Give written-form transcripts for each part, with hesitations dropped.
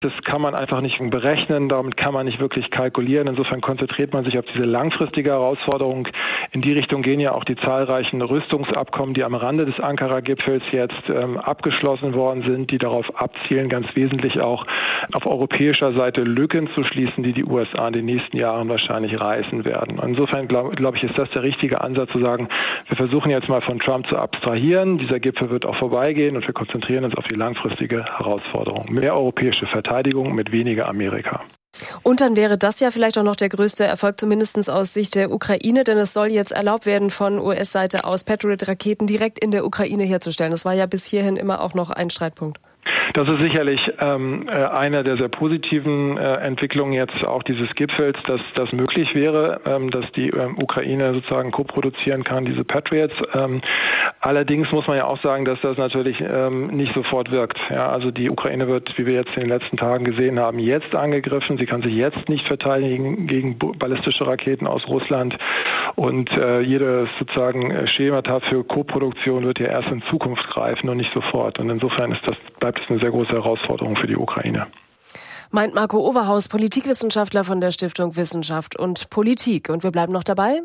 Das kann man einfach nicht berechnen, damit kann man nicht wirklich kalkulieren. Insofern konzentriert man sich auf diese langfristige Herausforderung. In die Richtung gehen ja auch die zahlreichen Rüstungsabkommen, die am Rande des Ankara-Gipfels jetzt abgeschlossen worden sind, die darauf abzielen, ganz wesentlich auch auf europäischer Seite Lücken zu schließen, die die USA in den nächsten Jahren wahrscheinlich reißen werden. Insofern glaube ich, ist das der richtige Ansatz zu sagen, wir versuchen jetzt mal von Trump zu abstrahieren. Dieser Gipfel wird auch vorbeigehen und wir konzentrieren uns auf die langfristige Herausforderung. Mehr europäische Verteidigung mit weniger Amerika. Und dann wäre das ja vielleicht auch noch der größte Erfolg, zumindest aus Sicht der Ukraine, denn es soll jetzt erlaubt werden, von US-Seite aus Patriot-Raketen direkt in der Ukraine herzustellen. Das war ja bis hierhin immer auch noch ein Streitpunkt. Das ist sicherlich eine der sehr positiven Entwicklungen jetzt auch dieses Gipfels, dass das möglich wäre, dass die Ukraine sozusagen koproduzieren kann, diese Patriots. Allerdings muss man ja auch sagen, dass das natürlich nicht sofort wirkt. Ja, also die Ukraine wird, wie wir jetzt in den letzten Tagen gesehen haben, jetzt angegriffen. Sie kann sich jetzt nicht verteidigen gegen ballistische Raketen aus Russland. Und jedes sozusagen Schemata für Koproduktion wird ja erst in Zukunft greifen und nicht sofort. Und insofern bleibt es eine sehr große Herausforderung für die Ukraine. Meint Marco Overhaus, Politikwissenschaftler von der Stiftung Wissenschaft und Politik. Und wir bleiben noch dabei.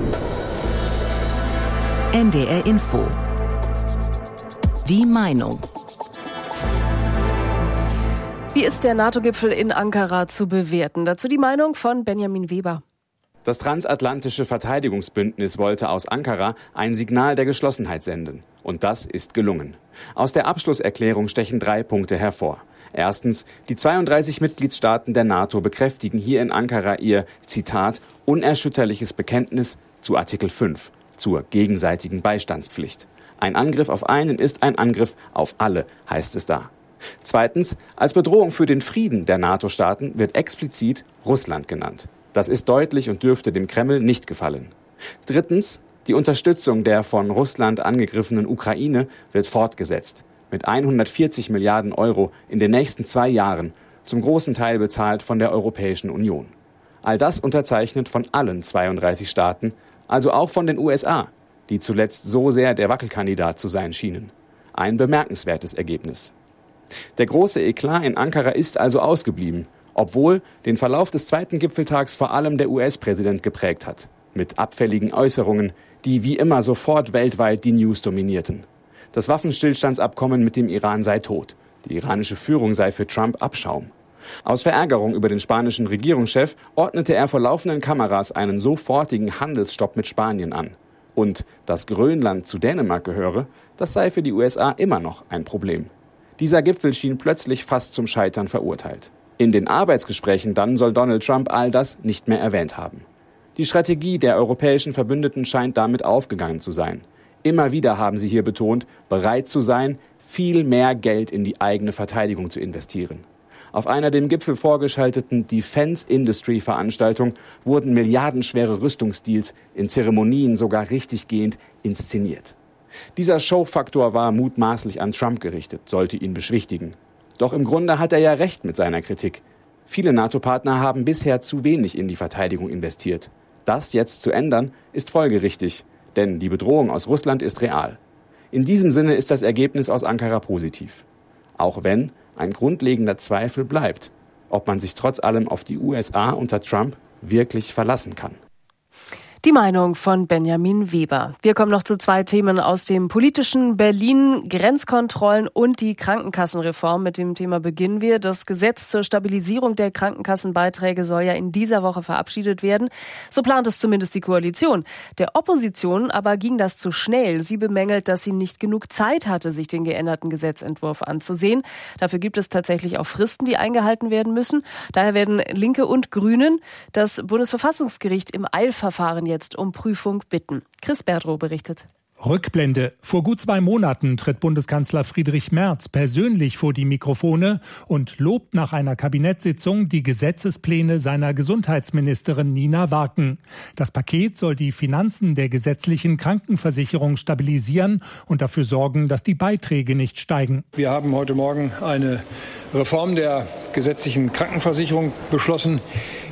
NDR Info. Die Meinung. Wie ist der NATO-Gipfel in Ankara zu bewerten? Dazu die Meinung von Benjamin Weber. Das transatlantische Verteidigungsbündnis wollte aus Ankara ein Signal der Geschlossenheit senden. Und das ist gelungen. Aus der Abschlusserklärung stechen 3 Punkte hervor. Erstens, die 32 Mitgliedstaaten der NATO bekräftigen hier in Ankara ihr, Zitat, unerschütterliches Bekenntnis zu Artikel 5, zur gegenseitigen Beistandspflicht. Ein Angriff auf einen ist ein Angriff auf alle, heißt es da. Zweitens, als Bedrohung für den Frieden der NATO-Staaten wird explizit Russland genannt. Das ist deutlich und dürfte dem Kreml nicht gefallen. Drittens, die Unterstützung der von Russland angegriffenen Ukraine wird fortgesetzt. Mit 140 Milliarden Euro in den nächsten 2 Jahren, zum großen Teil bezahlt von der Europäischen Union. All das unterzeichnet von allen 32 Staaten, also auch von den USA, die zuletzt so sehr der Wackelkandidat zu sein schienen. Ein bemerkenswertes Ergebnis. Der große Eklat in Ankara ist also ausgeblieben, obwohl den Verlauf des 2. Gipfeltags vor allem der US-Präsident geprägt hat, mit abfälligen Äußerungen, die wie immer sofort weltweit die News dominierten. Das Waffenstillstandsabkommen mit dem Iran sei tot, die iranische Führung sei für Trump Abschaum. Aus Verärgerung über den spanischen Regierungschef ordnete er vor laufenden Kameras einen sofortigen Handelsstopp mit Spanien an. Und dass Grönland zu Dänemark gehöre, das sei für die USA immer noch ein Problem. Dieser Gipfel schien plötzlich fast zum Scheitern verurteilt. In den Arbeitsgesprächen dann soll Donald Trump all das nicht mehr erwähnt haben. Die Strategie der europäischen Verbündeten scheint damit aufgegangen zu sein. Immer wieder haben sie hier betont, bereit zu sein, viel mehr Geld in die eigene Verteidigung zu investieren. Auf einer dem Gipfel vorgeschalteten Defense-Industry-Veranstaltung wurden milliardenschwere Rüstungsdeals in Zeremonien sogar richtiggehend inszeniert. Dieser Showfaktor war mutmaßlich an Trump gerichtet, sollte ihn beschwichtigen. Doch im Grunde hat er ja recht mit seiner Kritik. Viele NATO-Partner haben bisher zu wenig in die Verteidigung investiert. Das jetzt zu ändern, ist folgerichtig, denn die Bedrohung aus Russland ist real. In diesem Sinne ist das Ergebnis aus Ankara positiv. Auch wenn ein grundlegender Zweifel bleibt, ob man sich trotz allem auf die USA unter Trump wirklich verlassen kann. Die Meinung von Benjamin Weber. Wir kommen noch zu 2 Themen aus dem politischen Berlin: Grenzkontrollen und die Krankenkassenreform. Mit dem Thema beginnen wir. Das Gesetz zur Stabilisierung der Krankenkassenbeiträge soll ja in dieser Woche verabschiedet werden. So plant es zumindest die Koalition. Der Opposition aber ging das zu schnell. Sie bemängelt, dass sie nicht genug Zeit hatte, sich den geänderten Gesetzentwurf anzusehen. Dafür gibt es tatsächlich auch Fristen, die eingehalten werden müssen. Daher werden Linke und Grünen das Bundesverfassungsgericht im Eilverfahren jetzt um Prüfung bitten. Chris Berdrow berichtet. Rückblende. Vor gut 2 Monaten tritt Bundeskanzler Friedrich Merz persönlich vor die Mikrofone und lobt nach einer Kabinettssitzung die Gesetzespläne seiner Gesundheitsministerin Nina Warken. Das Paket soll die Finanzen der gesetzlichen Krankenversicherung stabilisieren und dafür sorgen, dass die Beiträge nicht steigen. Wir haben heute Morgen eine Reform der gesetzlichen Krankenversicherung beschlossen,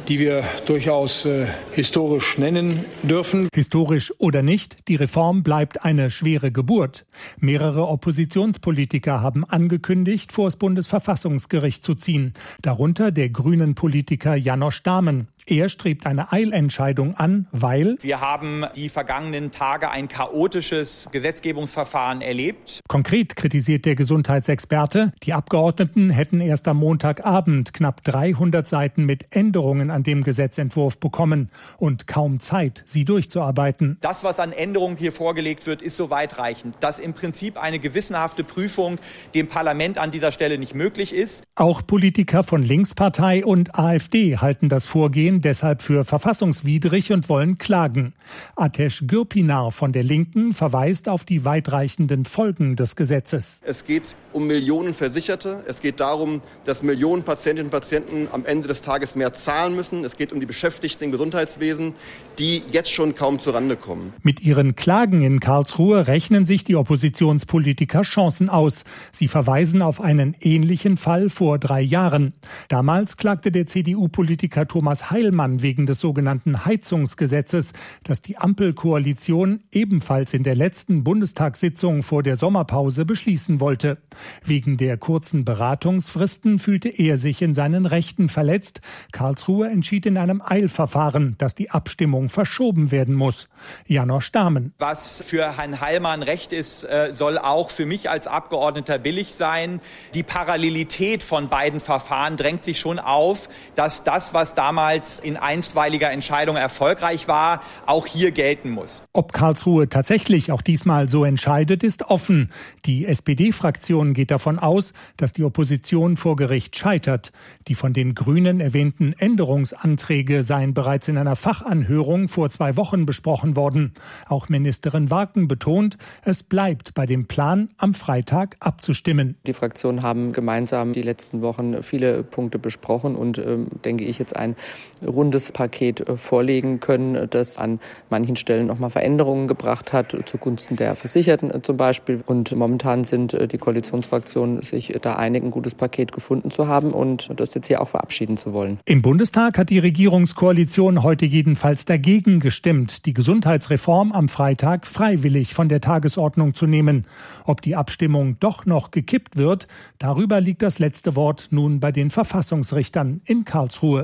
die wir durchaus historisch nennen dürfen. Historisch oder nicht, die Reform bleibt eine schwere Geburt. Mehrere Oppositionspolitiker haben angekündigt, vor das Bundesverfassungsgericht zu ziehen. Darunter der grünen Politiker János Dámen. Er strebt eine Eilentscheidung an, weil wir haben die vergangenen Tage ein chaotisches Gesetzgebungsverfahren erlebt. Konkret kritisiert der Gesundheitsexperte, die Abgeordneten hätten erst am Montagabend knapp 300 Seiten mit Änderungen an dem Gesetzentwurf bekommen und kaum Zeit, sie durchzuarbeiten. Das, was an Änderungen hier vorgelegt wird, ist so weitreichend, dass im Prinzip eine gewissenhafte Prüfung dem Parlament an dieser Stelle nicht möglich ist. Auch Politiker von Linkspartei und AfD halten das Vorgehen deshalb für verfassungswidrig und wollen klagen. Ateş Gürpınar von der Linken verweist auf die weitreichenden Folgen des Gesetzes. Es geht um Millionen Versicherte. Es geht darum, dass Millionen Patientinnen und Patienten am Ende des Tages mehr zahlen müssen. Es geht um die Beschäftigten im Gesundheitswesen, die jetzt schon kaum zurande kommen. Mit ihren Klagen in Karlsruhe rechnen sich die Oppositionspolitiker Chancen aus. Sie verweisen auf einen ähnlichen Fall vor 3 Jahren. Damals klagte der CDU-Politiker Thomas Heilmann wegen des sogenannten Heizungsgesetzes, das die Ampelkoalition ebenfalls in der letzten Bundestagssitzung vor der Sommerpause beschließen wollte. Wegen der kurzen Beratungsfristen fühlte er sich in seinen Rechten verletzt. Karlsruhe entschied in einem Eilverfahren, dass die Abstimmung verschoben werden muss. János Dámen. Was für Herrn Heilmann recht ist, soll auch für mich als Abgeordneter billig sein. Die Parallelität von beiden Verfahren drängt sich schon auf, dass das, was damals in einstweiliger Entscheidung erfolgreich war, auch hier gelten muss. Ob Karlsruhe tatsächlich auch diesmal so entscheidet, ist offen. Die SPD-Fraktion geht davon aus, dass die Opposition vor Gericht scheitert. Die von den Grünen erwähnten Änderungsanträge seien bereits in einer Fachanhörung vor 2 Wochen besprochen worden. Auch Ministerin Warken betont, es bleibt bei dem Plan, am Freitag abzustimmen. Die Fraktionen haben gemeinsam die letzten Wochen viele Punkte besprochen und, denke ich, jetzt ein rundes Paket vorlegen können, das an manchen Stellen nochmal Veränderungen gebracht hat, zugunsten der Versicherten zum Beispiel. Und momentan sind die Koalitionsfraktionen sich da einig, ein gutes Paket gefunden zu haben und das jetzt hier auch verabschieden zu wollen. Im Bundestag hat die Regierungskoalition heute jedenfalls dagegen gestimmt, die Gesundheitsreform am Freitag freiwillig von der Tagesordnung zu nehmen. Ob die Abstimmung doch noch gekippt wird, darüber liegt das letzte Wort nun bei den Verfassungsrichtern in Karlsruhe.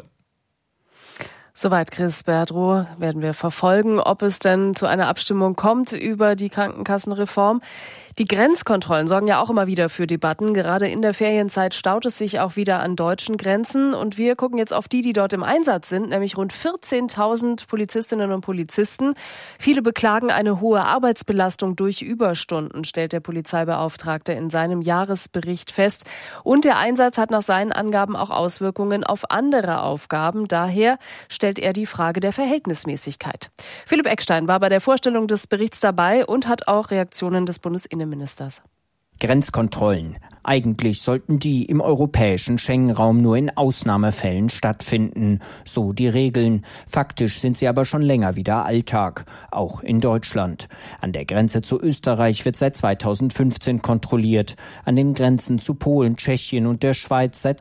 Soweit Chris Berdrow, werden wir verfolgen, ob es denn zu einer Abstimmung kommt über die Krankenkassenreform. Die Grenzkontrollen sorgen ja auch immer wieder für Debatten. Gerade in der Ferienzeit staut es sich auch wieder an deutschen Grenzen. Und wir gucken jetzt auf die dort im Einsatz sind, nämlich rund 14.000 Polizistinnen und Polizisten. Viele beklagen eine hohe Arbeitsbelastung durch Überstunden, stellt der Polizeibeauftragte in seinem Jahresbericht fest. Und der Einsatz hat nach seinen Angaben auch Auswirkungen auf andere Aufgaben. Daher stellt er die Frage der Verhältnismäßigkeit. Philipp Eckstein war bei der Vorstellung des Berichts dabei und hat auch Reaktionen des Bundesinnenministers. Grenzkontrollen. Eigentlich sollten die im europäischen Schengen-Raum nur in Ausnahmefällen stattfinden. So die Regeln. Faktisch sind sie aber schon länger wieder Alltag. Auch in Deutschland. An der Grenze zu Österreich wird seit 2015 kontrolliert. An den Grenzen zu Polen, Tschechien und der Schweiz seit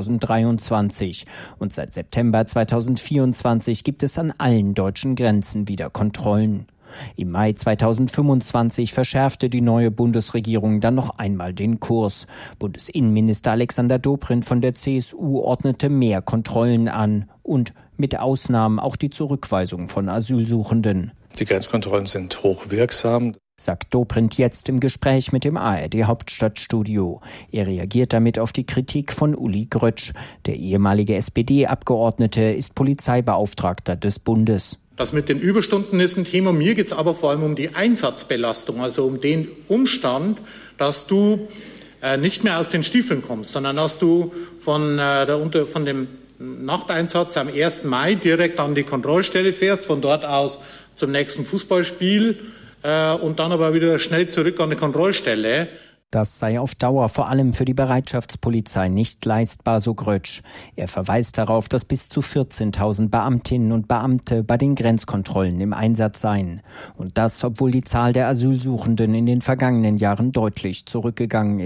2023. Und seit September 2024 gibt es an allen deutschen Grenzen wieder Kontrollen. Im Mai 2025 verschärfte die neue Bundesregierung dann noch einmal den Kurs. Bundesinnenminister Alexander Dobrindt von der CSU ordnete mehr Kontrollen an und mit Ausnahmen auch die Zurückweisung von Asylsuchenden. Die Grenzkontrollen sind hochwirksam, sagt Dobrindt jetzt im Gespräch mit dem ARD-Hauptstadtstudio. Er reagiert damit auf die Kritik von Uli Grötsch. Der ehemalige SPD-Abgeordnete ist Polizeibeauftragter des Bundes. Das mit den Überstunden ist ein Thema. Mir geht es aber vor allem um die Einsatzbelastung, also um den Umstand, dass du nicht mehr aus den Stiefeln kommst, sondern dass du von dem Nachteinsatz am 1. Mai direkt an die Kontrollstelle fährst, von dort aus zum nächsten Fußballspiel und dann aber wieder schnell zurück an die Kontrollstelle. Das sei auf Dauer vor allem für die Bereitschaftspolizei nicht leistbar, so Grötsch. Er verweist darauf, dass bis zu 14.000 Beamtinnen und Beamte bei den Grenzkontrollen im Einsatz seien. Und das, obwohl die Zahl der Asylsuchenden in den vergangenen Jahren deutlich zurückgegangen ist.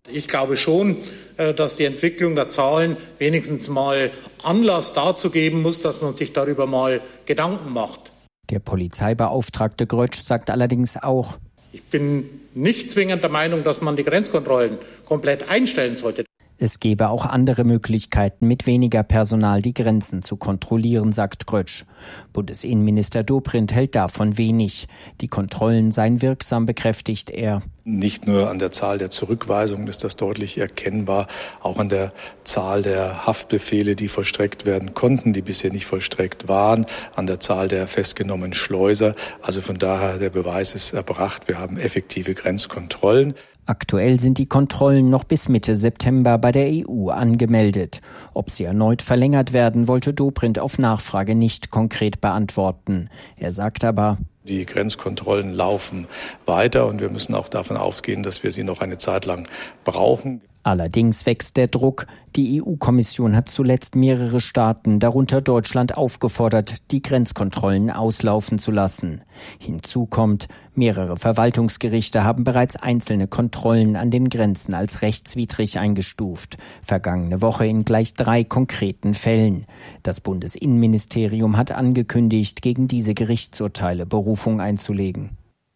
Ich glaube schon, dass die Entwicklung der Zahlen wenigstens mal Anlass dazu geben muss, dass man sich darüber mal Gedanken macht. Der Polizeibeauftragte Grötsch sagt allerdings auch: Ich bin nicht zwingend der Meinung, dass man die Grenzkontrollen komplett einstellen sollte. Es gebe auch andere Möglichkeiten, mit weniger Personal die Grenzen zu kontrollieren, sagt Grötsch. Bundesinnenminister Dobrindt hält davon wenig. Die Kontrollen seien wirksam, bekräftigt er. Nicht nur an der Zahl der Zurückweisungen ist das deutlich erkennbar, auch an der Zahl der Haftbefehle, die vollstreckt werden konnten, die bisher nicht vollstreckt waren, an der Zahl der festgenommenen Schleuser. Also von daher, der Beweis ist erbracht, wir haben effektive Grenzkontrollen. Aktuell sind die Kontrollen noch bis Mitte September bei der EU angemeldet. Ob sie erneut verlängert werden, wollte Dobrindt auf Nachfrage nicht konkret beantworten. Er sagt aber: Die Grenzkontrollen laufen weiter und wir müssen auch davon ausgehen, dass wir sie noch eine Zeit lang brauchen. Allerdings wächst der Druck. Die EU-Kommission hat zuletzt mehrere Staaten, darunter Deutschland, aufgefordert, die Grenzkontrollen auslaufen zu lassen. Hinzu kommt, mehrere Verwaltungsgerichte haben bereits einzelne Kontrollen an den Grenzen als rechtswidrig eingestuft. Vergangene Woche in gleich 3 konkreten Fällen. Das Bundesinnenministerium hat angekündigt, gegen diese Gerichtsurteile Berufung einzulegen.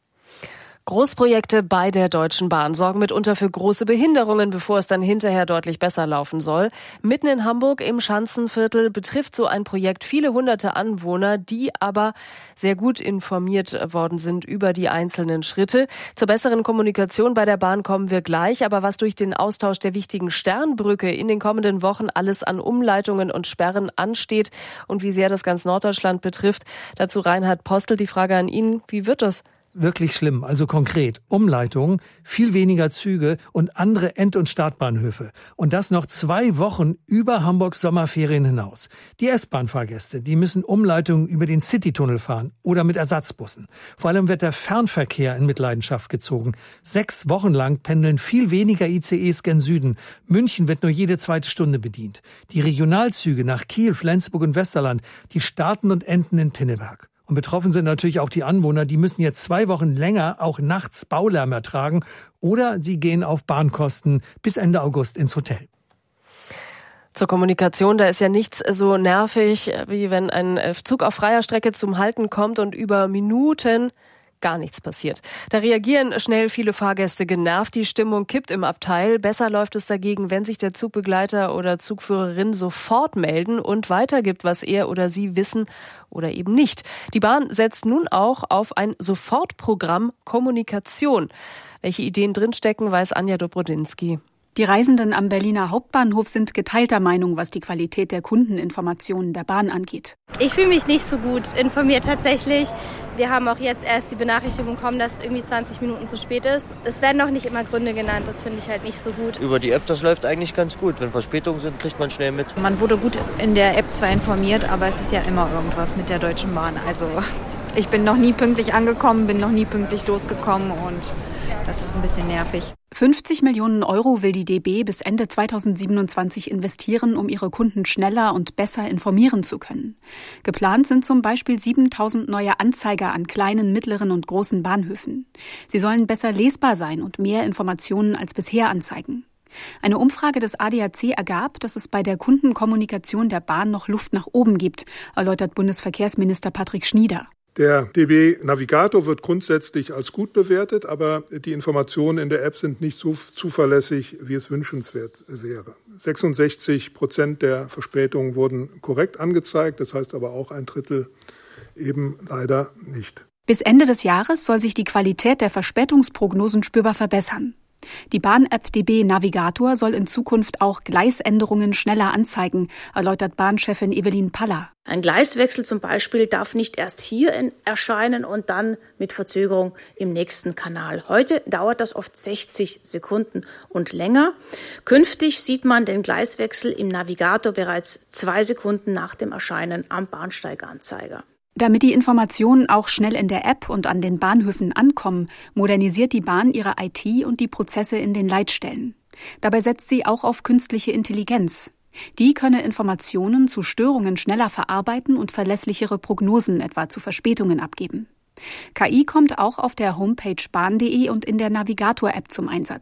Großprojekte bei der Deutschen Bahn sorgen mitunter für große Behinderungen, bevor es dann hinterher deutlich besser laufen soll. Mitten in Hamburg im Schanzenviertel betrifft so ein Projekt viele hunderte Anwohner, die aber sehr gut informiert worden sind über die einzelnen Schritte. Zur besseren Kommunikation bei der Bahn kommen wir gleich, aber was durch den Austausch der wichtigen Sternbrücke in den kommenden Wochen alles an Umleitungen und Sperren ansteht und wie sehr das ganz Norddeutschland betrifft, dazu Reinhard Postel, die Frage an ihn: Wie wird das? Wirklich schlimm, also konkret. Umleitungen, viel weniger Züge und andere End- und Startbahnhöfe. Und das noch 2 Wochen über Hamburgs Sommerferien hinaus. Die S-Bahn-Fahrgäste, die müssen Umleitungen über den Citytunnel fahren oder mit Ersatzbussen. Vor allem wird der Fernverkehr in Mitleidenschaft gezogen. 6 Wochen lang pendeln viel weniger ICEs gen Süden. München wird nur jede 2. Stunde bedient. Die Regionalzüge nach Kiel, Flensburg und Westerland, die starten und enden in Pinneberg. Und betroffen sind natürlich auch die Anwohner, die müssen jetzt 2 Wochen länger auch nachts Baulärm ertragen oder sie gehen auf Bahnkosten bis Ende August ins Hotel. Zur Kommunikation, da ist ja nichts so nervig, wie wenn ein Zug auf freier Strecke zum Halten kommt und über Minuten gar nichts passiert. Da reagieren schnell viele Fahrgäste genervt, die Stimmung kippt im Abteil. Besser läuft es dagegen, wenn sich der Zugbegleiter oder Zugführerin sofort melden und weitergibt, was er oder sie wissen oder eben nicht. Die Bahn setzt nun auch auf ein Sofortprogramm Kommunikation. Welche Ideen drinstecken, weiß Anja Dobrodinsky. Die Reisenden am Berliner Hauptbahnhof sind geteilter Meinung, was die Qualität der Kundeninformationen der Bahn angeht. Ich fühle mich nicht so gut informiert tatsächlich. Wir haben auch jetzt erst die Benachrichtigung bekommen, dass es irgendwie 20 Minuten zu spät ist. Es werden noch nicht immer Gründe genannt, das finde ich halt nicht so gut. Über die App, das läuft eigentlich ganz gut. Wenn Verspätungen sind, kriegt man schnell mit. Man wurde gut in der App zwar informiert, aber es ist ja immer irgendwas mit der Deutschen Bahn. Also ich bin noch nie pünktlich angekommen, bin noch nie pünktlich losgekommen und das ist ein bisschen nervig. 50 Millionen Euro will die DB bis Ende 2027 investieren, um ihre Kunden schneller und besser informieren zu können. Geplant sind zum Beispiel 7.000 neue Anzeiger an kleinen, mittleren und großen Bahnhöfen. Sie sollen besser lesbar sein und mehr Informationen als bisher anzeigen. Eine Umfrage des ADAC ergab, dass es bei der Kundenkommunikation der Bahn noch Luft nach oben gibt, erläutert Bundesverkehrsminister Patrick Schnieder. Der DB Navigator wird grundsätzlich als gut bewertet, aber die Informationen in der App sind nicht so zuverlässig, wie es wünschenswert wäre. 66% der Verspätungen wurden korrekt angezeigt, das heißt aber auch 1/3 eben leider nicht. Bis Ende des Jahres soll sich die Qualität der Verspätungsprognosen spürbar verbessern. Die Bahn-App DB Navigator soll in Zukunft auch Gleisänderungen schneller anzeigen, erläutert Bahnchefin Evelyn Paller. Ein Gleiswechsel zum Beispiel darf nicht erst hier erscheinen und dann mit Verzögerung im nächsten Kanal. Heute dauert das oft 60 Sekunden und länger. Künftig sieht man den Gleiswechsel im Navigator bereits 2 Sekunden nach dem Erscheinen am Bahnsteiganzeiger. Damit die Informationen auch schnell in der App und an den Bahnhöfen ankommen, modernisiert die Bahn ihre IT und die Prozesse in den Leitstellen. Dabei setzt sie auch auf künstliche Intelligenz. Die könne Informationen zu Störungen schneller verarbeiten und verlässlichere Prognosen etwa zu Verspätungen abgeben. KI kommt auch auf der Homepage bahn.de und in der Navigator-App zum Einsatz.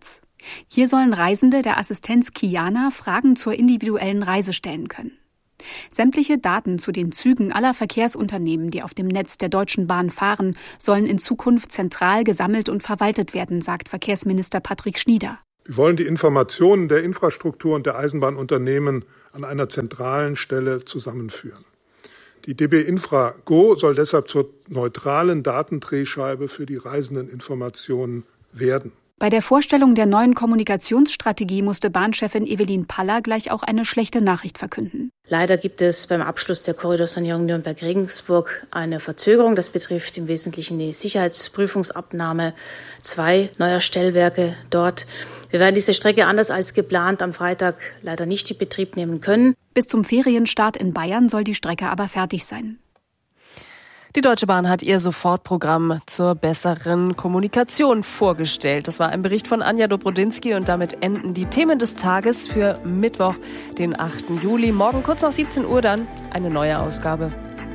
Hier sollen Reisende der Assistenz Kiana Fragen zur individuellen Reise stellen können. Sämtliche Daten zu den Zügen aller Verkehrsunternehmen, die auf dem Netz der Deutschen Bahn fahren, sollen in Zukunft zentral gesammelt und verwaltet werden, sagt Verkehrsminister Patrick Schnieder. Wir wollen die Informationen der Infrastruktur und der Eisenbahnunternehmen an einer zentralen Stelle zusammenführen. Die DB Infra Go soll deshalb zur neutralen Datendrehscheibe für die Reisendeninformationen werden. Bei der Vorstellung der neuen Kommunikationsstrategie musste Bahnchefin Evelyn Paller gleich auch eine schlechte Nachricht verkünden. Leider gibt es beim Abschluss der Korridorsanierung Nürnberg-Regensburg eine Verzögerung. Das betrifft im Wesentlichen die Sicherheitsprüfungsabnahme 2 neuer Stellwerke dort. Wir werden diese Strecke anders als geplant am Freitag leider nicht in Betrieb nehmen können. Bis zum Ferienstart in Bayern soll die Strecke aber fertig sein. Die Deutsche Bahn hat ihr Sofortprogramm zur besseren Kommunikation vorgestellt. Das war ein Bericht von Anja Dobrodinsky und damit enden die Themen des Tages für Mittwoch, den 8. Juli. Morgen kurz nach 17 Uhr dann eine neue Ausgabe.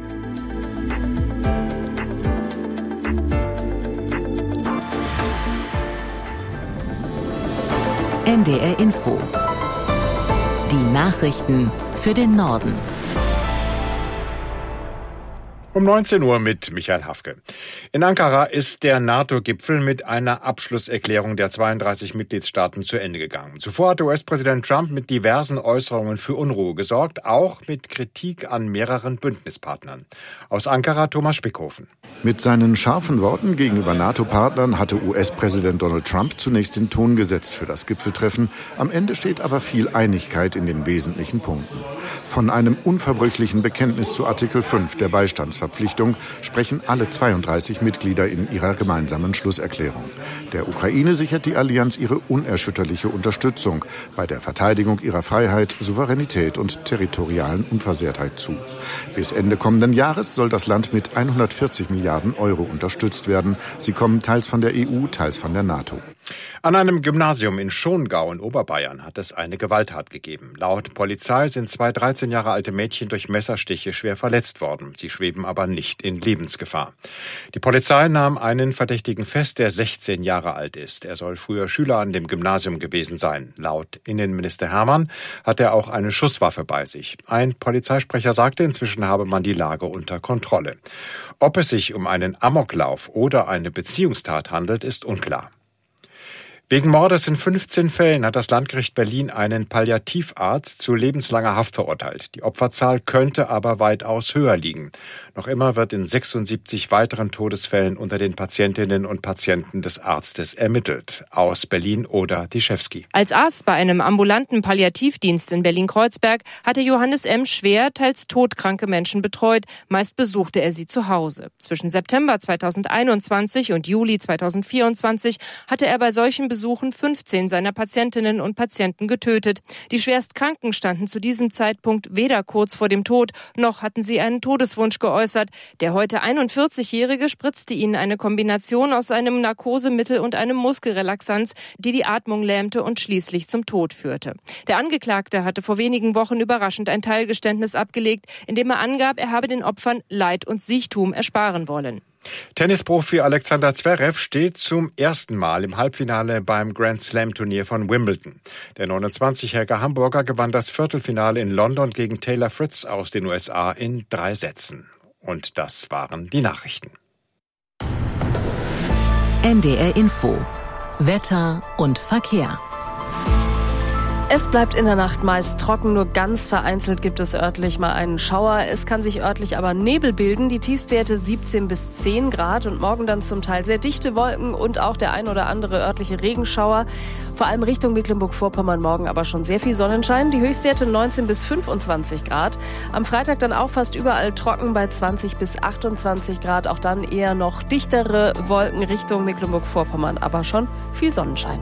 NDR Info. Die Nachrichten für den Norden. Um 19 Uhr mit Michael Hafke. In Ankara ist der NATO-Gipfel mit einer Abschlusserklärung der 32 Mitgliedstaaten zu Ende gegangen. Zuvor hatte US-Präsident Trump mit diversen Äußerungen für Unruhe gesorgt, auch mit Kritik an mehreren Bündnispartnern. Aus Ankara Thomas Spickhofen. Mit seinen scharfen Worten gegenüber NATO-Partnern hatte US-Präsident Donald Trump zunächst den Ton gesetzt für das Gipfeltreffen. Am Ende steht aber viel Einigkeit in den wesentlichen Punkten. Von einem unverbrüchlichen Bekenntnis zu Artikel 5 der Beistandsverpflichtung sprechen alle 32 Mitglieder in ihrer gemeinsamen Schlusserklärung. Der Ukraine sichert die Allianz ihre unerschütterliche Unterstützung bei der Verteidigung ihrer Freiheit, Souveränität und territorialen Unversehrtheit zu. Bis Ende kommenden Jahres soll das Land mit 140 Milliarden Euro unterstützt werden. Sie kommen teils von der EU, teils von der NATO. An einem Gymnasium in Schongau in Oberbayern hat es eine Gewalttat gegeben. Laut Polizei sind 2 13 Jahre alte Mädchen durch Messerstiche schwer verletzt worden. Sie schweben aber nicht in Lebensgefahr. Die Polizei nahm einen Verdächtigen fest, der 16 Jahre alt ist. Er soll früher Schüler an dem Gymnasium gewesen sein. Laut Innenminister Hermann hat er auch eine Schusswaffe bei sich. Ein Polizeisprecher sagte, inzwischen habe man die Lage unter Kontrolle. Ob es sich um einen Amoklauf oder eine Beziehungstat handelt, ist unklar. Wegen Mordes in 15 Fällen hat das Landgericht Berlin einen Palliativarzt zu lebenslanger Haft verurteilt. Die Opferzahl könnte aber weitaus höher liegen. Noch immer wird in 76 weiteren Todesfällen unter den Patientinnen und Patienten des Arztes ermittelt. Aus Berlin Oda Dischewski. Als Arzt bei einem ambulanten Palliativdienst in Berlin-Kreuzberg hatte Johannes M. schwer, teils todkranke Menschen betreut. Meist besuchte er sie zu Hause. Zwischen September 2021 und Juli 2024 hatte er bei solchen Besuchen 15 seiner Patientinnen und Patienten getötet. Die Schwerstkranken standen zu diesem Zeitpunkt weder kurz vor dem Tod, noch hatten sie einen Todeswunsch geäußert. Der heute 41-Jährige spritzte ihnen eine Kombination aus einem Narkosemittel und einem Muskelrelaxanz, die die Atmung lähmte und schließlich zum Tod führte. Der Angeklagte hatte vor wenigen Wochen überraschend ein Teilgeständnis abgelegt, in dem er angab, er habe den Opfern Leid und Siechtum ersparen wollen. Tennisprofi Alexander Zverev steht zum ersten Mal im Halbfinale beim Grand-Slam-Turnier von Wimbledon. Der 29-jährige Hamburger gewann das Viertelfinale in London gegen Taylor Fritz aus den USA in 3 Sätzen. Und das waren die Nachrichten. NDR Info. Wetter und Verkehr. Es bleibt in der Nacht meist trocken, nur ganz vereinzelt gibt es örtlich mal einen Schauer. Es kann sich örtlich aber Nebel bilden, die Tiefstwerte 17 bis 10 Grad und morgen dann zum Teil sehr dichte Wolken und auch der ein oder andere örtliche Regenschauer. Vor allem Richtung Mecklenburg-Vorpommern morgen aber schon sehr viel Sonnenschein, die Höchstwerte 19 bis 25 Grad. Am Freitag dann auch fast überall trocken bei 20 bis 28 Grad, auch dann eher noch dichtere Wolken Richtung Mecklenburg-Vorpommern, aber schon viel Sonnenschein.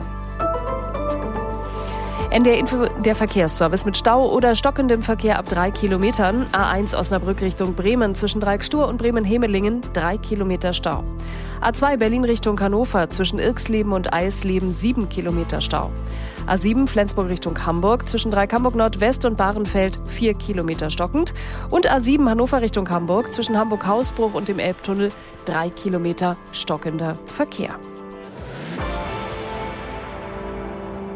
NDR Info, der Verkehrsservice mit Stau oder stockendem Verkehr ab 3 Kilometern. A1 Osnabrück Richtung Bremen zwischen Dreieckstur und Bremen-Hemelingen 3 Kilometer Stau. A2 Berlin Richtung Hannover zwischen Irxleben und Eisleben 7 Kilometer Stau. A7 Flensburg Richtung Hamburg zwischen Dreieck-Hamburg Nordwest und Bahrenfeld 4 Kilometer stockend. Und A7 Hannover Richtung Hamburg zwischen Hamburg-Hausbruch und dem Elbtunnel 3 Kilometer stockender Verkehr.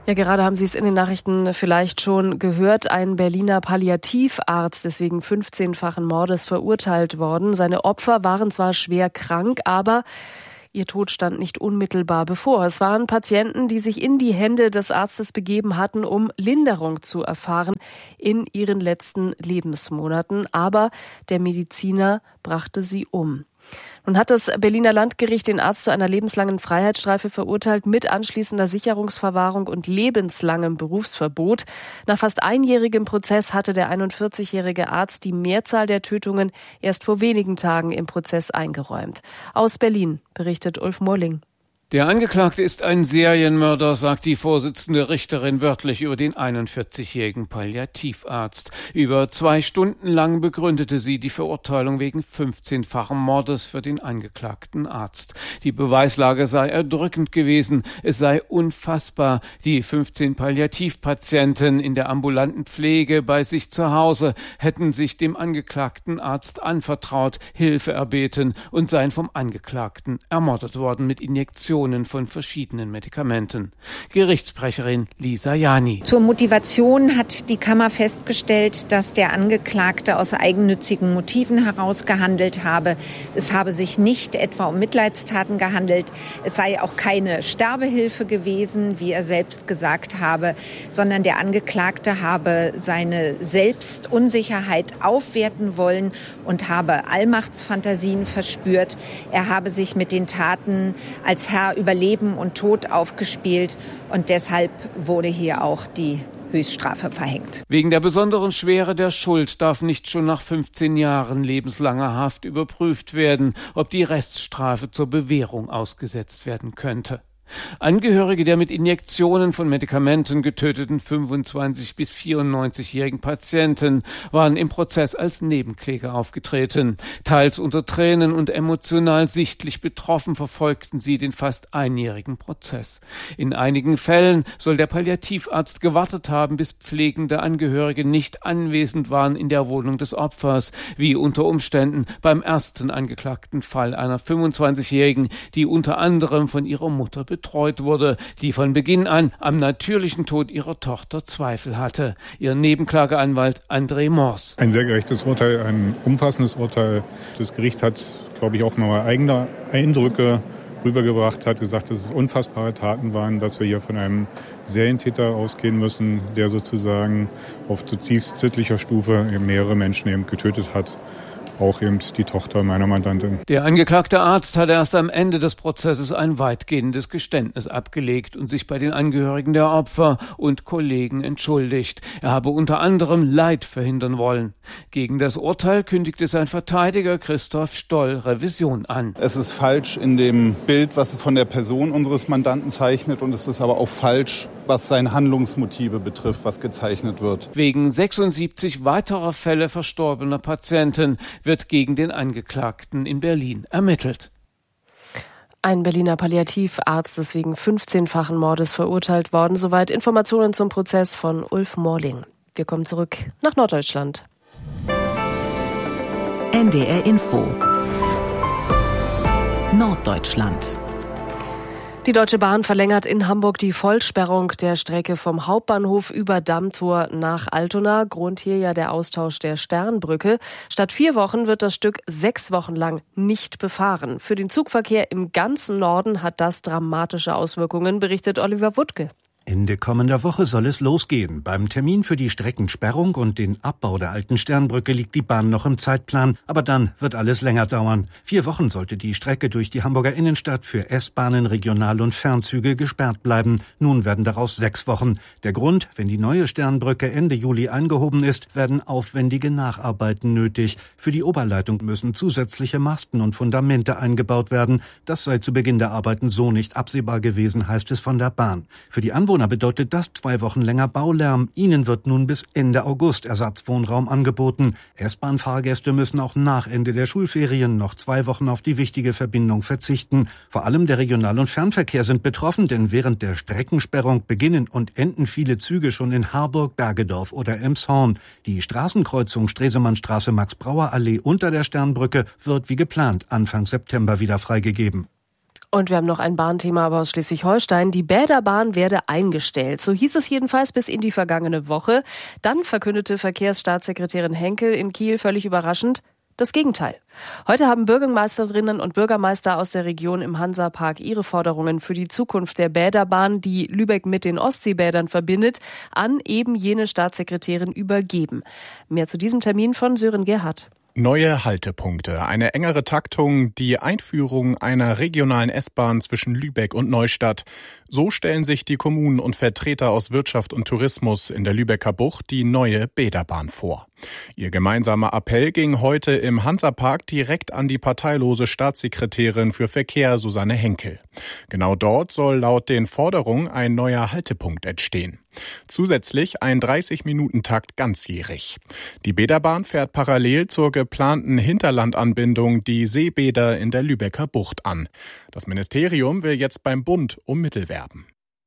Ja, gerade haben Sie es in den Nachrichten vielleicht schon gehört. Ein Berliner Palliativarzt ist wegen 15-fachen Mordes verurteilt worden. Seine Opfer waren zwar schwer krank, aber ihr Tod stand nicht unmittelbar bevor. Es waren Patienten, die sich in die Hände des Arztes begeben hatten, um Linderung zu erfahren in ihren letzten Lebensmonaten. Aber der Mediziner brachte sie um. Nun hat das Berliner Landgericht den Arzt zu einer lebenslangen Freiheitsstrafe verurteilt mit anschließender Sicherungsverwahrung und lebenslangem Berufsverbot. Nach fast einjährigem Prozess hatte der 41-jährige Arzt die Mehrzahl der Tötungen erst vor wenigen Tagen im Prozess eingeräumt. Aus Berlin berichtet Ulf Morling. Der Angeklagte ist ein Serienmörder, sagt die Vorsitzende Richterin wörtlich über den 41-jährigen Palliativarzt. Über 2 Stunden lang begründete sie die Verurteilung wegen 15-fachen Mordes für den angeklagten Arzt. Die Beweislage sei erdrückend gewesen. Es sei unfassbar. Die 15 Palliativpatienten in der ambulanten Pflege bei sich zu Hause hätten sich dem angeklagten Arzt anvertraut, Hilfe erbeten und seien vom Angeklagten ermordet worden mit Injektionen von verschiedenen Medikamenten. Gerichtssprecherin Lisa Jani. Zur Motivation hat die Kammer festgestellt, dass der Angeklagte aus eigennützigen Motiven heraus gehandelt habe. Es habe sich nicht etwa um Mitleidstaten gehandelt. Es sei auch keine Sterbehilfe gewesen, wie er selbst gesagt habe, sondern der Angeklagte habe seine Selbstunsicherheit aufwerten wollen und habe Allmachtsfantasien verspürt. Er habe sich mit den Taten als Herr über Leben und Tod aufgespielt und deshalb wurde hier auch die Höchststrafe verhängt. Wegen der besonderen Schwere der Schuld darf nicht schon nach 15 Jahren lebenslanger Haft überprüft werden, ob die Reststrafe zur Bewährung ausgesetzt werden könnte. Angehörige der mit Injektionen von Medikamenten getöteten 25- bis 94-jährigen Patienten waren im Prozess als Nebenkläger aufgetreten. Teils unter Tränen und emotional sichtlich betroffen verfolgten sie den fast einjährigen Prozess. In einigen Fällen soll der Palliativarzt gewartet haben, bis pflegende Angehörige nicht anwesend waren in der Wohnung des Opfers, wie unter Umständen beim ersten angeklagten Fall einer 25-jährigen, die unter anderem von ihrer Mutter betreut wurde, die von Beginn an am natürlichen Tod ihrer Tochter Zweifel hatte. Ihr Nebenklageanwalt André Mors. Ein sehr gerechtes Urteil, ein umfassendes Urteil. Das Gericht hat, glaube ich, auch nochmal eigene Eindrücke rübergebracht, hat gesagt, dass es unfassbare Taten waren, dass wir hier von einem Serientäter ausgehen müssen, der sozusagen auf zutiefst sittlicher Stufe mehrere Menschen eben getötet hat. Auch eben die Tochter meiner Mandantin. Der angeklagte Arzt hat erst am Ende des Prozesses ein weitgehendes Geständnis abgelegt und sich bei den Angehörigen der Opfer und Kollegen entschuldigt. Er habe unter anderem Leid verhindern wollen. Gegen das Urteil kündigte sein Verteidiger Christoph Stoll Revision an. Es ist falsch in dem Bild, was es von der Person unseres Mandanten zeichnet, und es ist aber auch falsch, was seine Handlungsmotive betrifft, was gezeichnet wird. Wegen 76 weiterer Fälle verstorbener Patienten wird gegen den Angeklagten in Berlin ermittelt. Ein Berliner Palliativarzt ist wegen 15-fachen Mordes verurteilt worden. Soweit Informationen zum Prozess von Ulf Morling. Wir kommen zurück nach Norddeutschland. NDR Info. Norddeutschland. Die Deutsche Bahn verlängert in Hamburg die Vollsperrung der Strecke vom Hauptbahnhof über Dammtor nach Altona. Grund hier ja der Austausch der Sternbrücke. Statt 4 Wochen wird das Stück 6 Wochen lang nicht befahren. Für den Zugverkehr im ganzen Norden hat das dramatische Auswirkungen, berichtet Oliver Wuttke. Ende kommender Woche soll es losgehen. Beim Termin für die Streckensperrung und den Abbau der alten Sternbrücke liegt die Bahn noch im Zeitplan. Aber dann wird alles länger dauern. 4 Wochen sollte die Strecke durch die Hamburger Innenstadt für S-Bahnen, Regional- und Fernzüge gesperrt bleiben. Nun werden daraus 6 Wochen. Der Grund: wenn die neue Sternbrücke Ende Juli eingehoben ist, werden aufwendige Nacharbeiten nötig. Für die Oberleitung müssen zusätzliche Masten und Fundamente eingebaut werden. Das sei zu Beginn der Arbeiten so nicht absehbar gewesen, heißt es von der Bahn. Für die Anwohner bedeutet das 2 Wochen länger Baulärm. Ihnen wird nun bis Ende August Ersatzwohnraum angeboten. S-Bahn-Fahrgäste müssen auch nach Ende der Schulferien noch 2 Wochen auf die wichtige Verbindung verzichten. Vor allem der Regional- und Fernverkehr sind betroffen, denn während der Streckensperrung beginnen und enden viele Züge schon in Harburg, Bergedorf oder Elmshorn. Die Straßenkreuzung Stresemannstraße Max-Brauer-Allee unter der Sternbrücke wird wie geplant Anfang September wieder freigegeben. Und wir haben noch ein Bahnthema aber aus Schleswig-Holstein. Die Bäderbahn werde eingestellt. So hieß es jedenfalls bis in die vergangene Woche. Dann verkündete Verkehrsstaatssekretärin Henkel in Kiel völlig überraschend das Gegenteil. Heute haben Bürgermeisterinnen und Bürgermeister aus der Region im Hansapark ihre Forderungen für die Zukunft der Bäderbahn, die Lübeck mit den Ostseebädern verbindet, an eben jene Staatssekretärin übergeben. Mehr zu diesem Termin von Sören Gerhardt. Neue Haltepunkte, eine engere Taktung, die Einführung einer regionalen S-Bahn zwischen Lübeck und Neustadt. So stellen sich die Kommunen und Vertreter aus Wirtschaft und Tourismus in der Lübecker Bucht die neue Bäderbahn vor. Ihr gemeinsamer Appell ging heute im Hansapark direkt an die parteilose Staatssekretärin für Verkehr Susanne Henkel. Genau dort soll laut den Forderungen ein neuer Haltepunkt entstehen. Zusätzlich ein 30-Minuten-Takt ganzjährig. Die Bäderbahn fährt parallel zur geplanten Hinterlandanbindung die Seebäder in der Lübecker Bucht an. Das Ministerium will jetzt beim Bund um Mittel werben.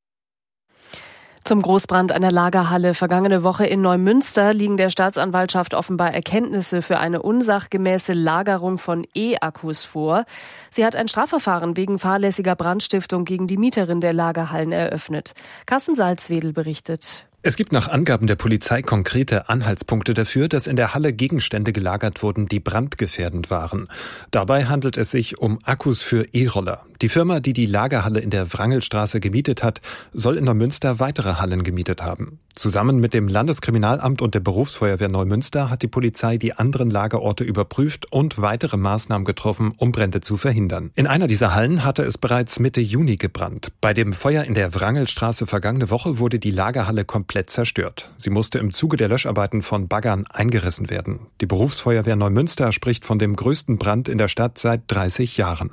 Zum Großbrand einer Lagerhalle vergangene Woche in Neumünster liegen der Staatsanwaltschaft offenbar Erkenntnisse für eine unsachgemäße Lagerung von E-Akkus vor. Sie hat ein Strafverfahren wegen fahrlässiger Brandstiftung gegen die Mieterin der Lagerhallen eröffnet. Carsten Salzwedel berichtet. Es gibt nach Angaben der Polizei konkrete Anhaltspunkte dafür, dass in der Halle Gegenstände gelagert wurden, die brandgefährdend waren. Dabei handelt es sich um Akkus für E-Roller. Die Firma, die die Lagerhalle in der Wrangelstraße gemietet hat, soll in Neumünster weitere Hallen gemietet haben. Zusammen mit dem Landeskriminalamt und der Berufsfeuerwehr Neumünster hat die Polizei die anderen Lagerorte überprüft und weitere Maßnahmen getroffen, um Brände zu verhindern. In einer dieser Hallen hatte es bereits Mitte Juni gebrannt. Bei dem Feuer in der Wrangelstraße vergangene Woche wurde die Lagerhalle komplett zerstört. Sie musste im Zuge der Löscharbeiten von Baggern eingerissen werden. Die Berufsfeuerwehr Neumünster spricht von dem größten Brand in der Stadt seit 30 Jahren.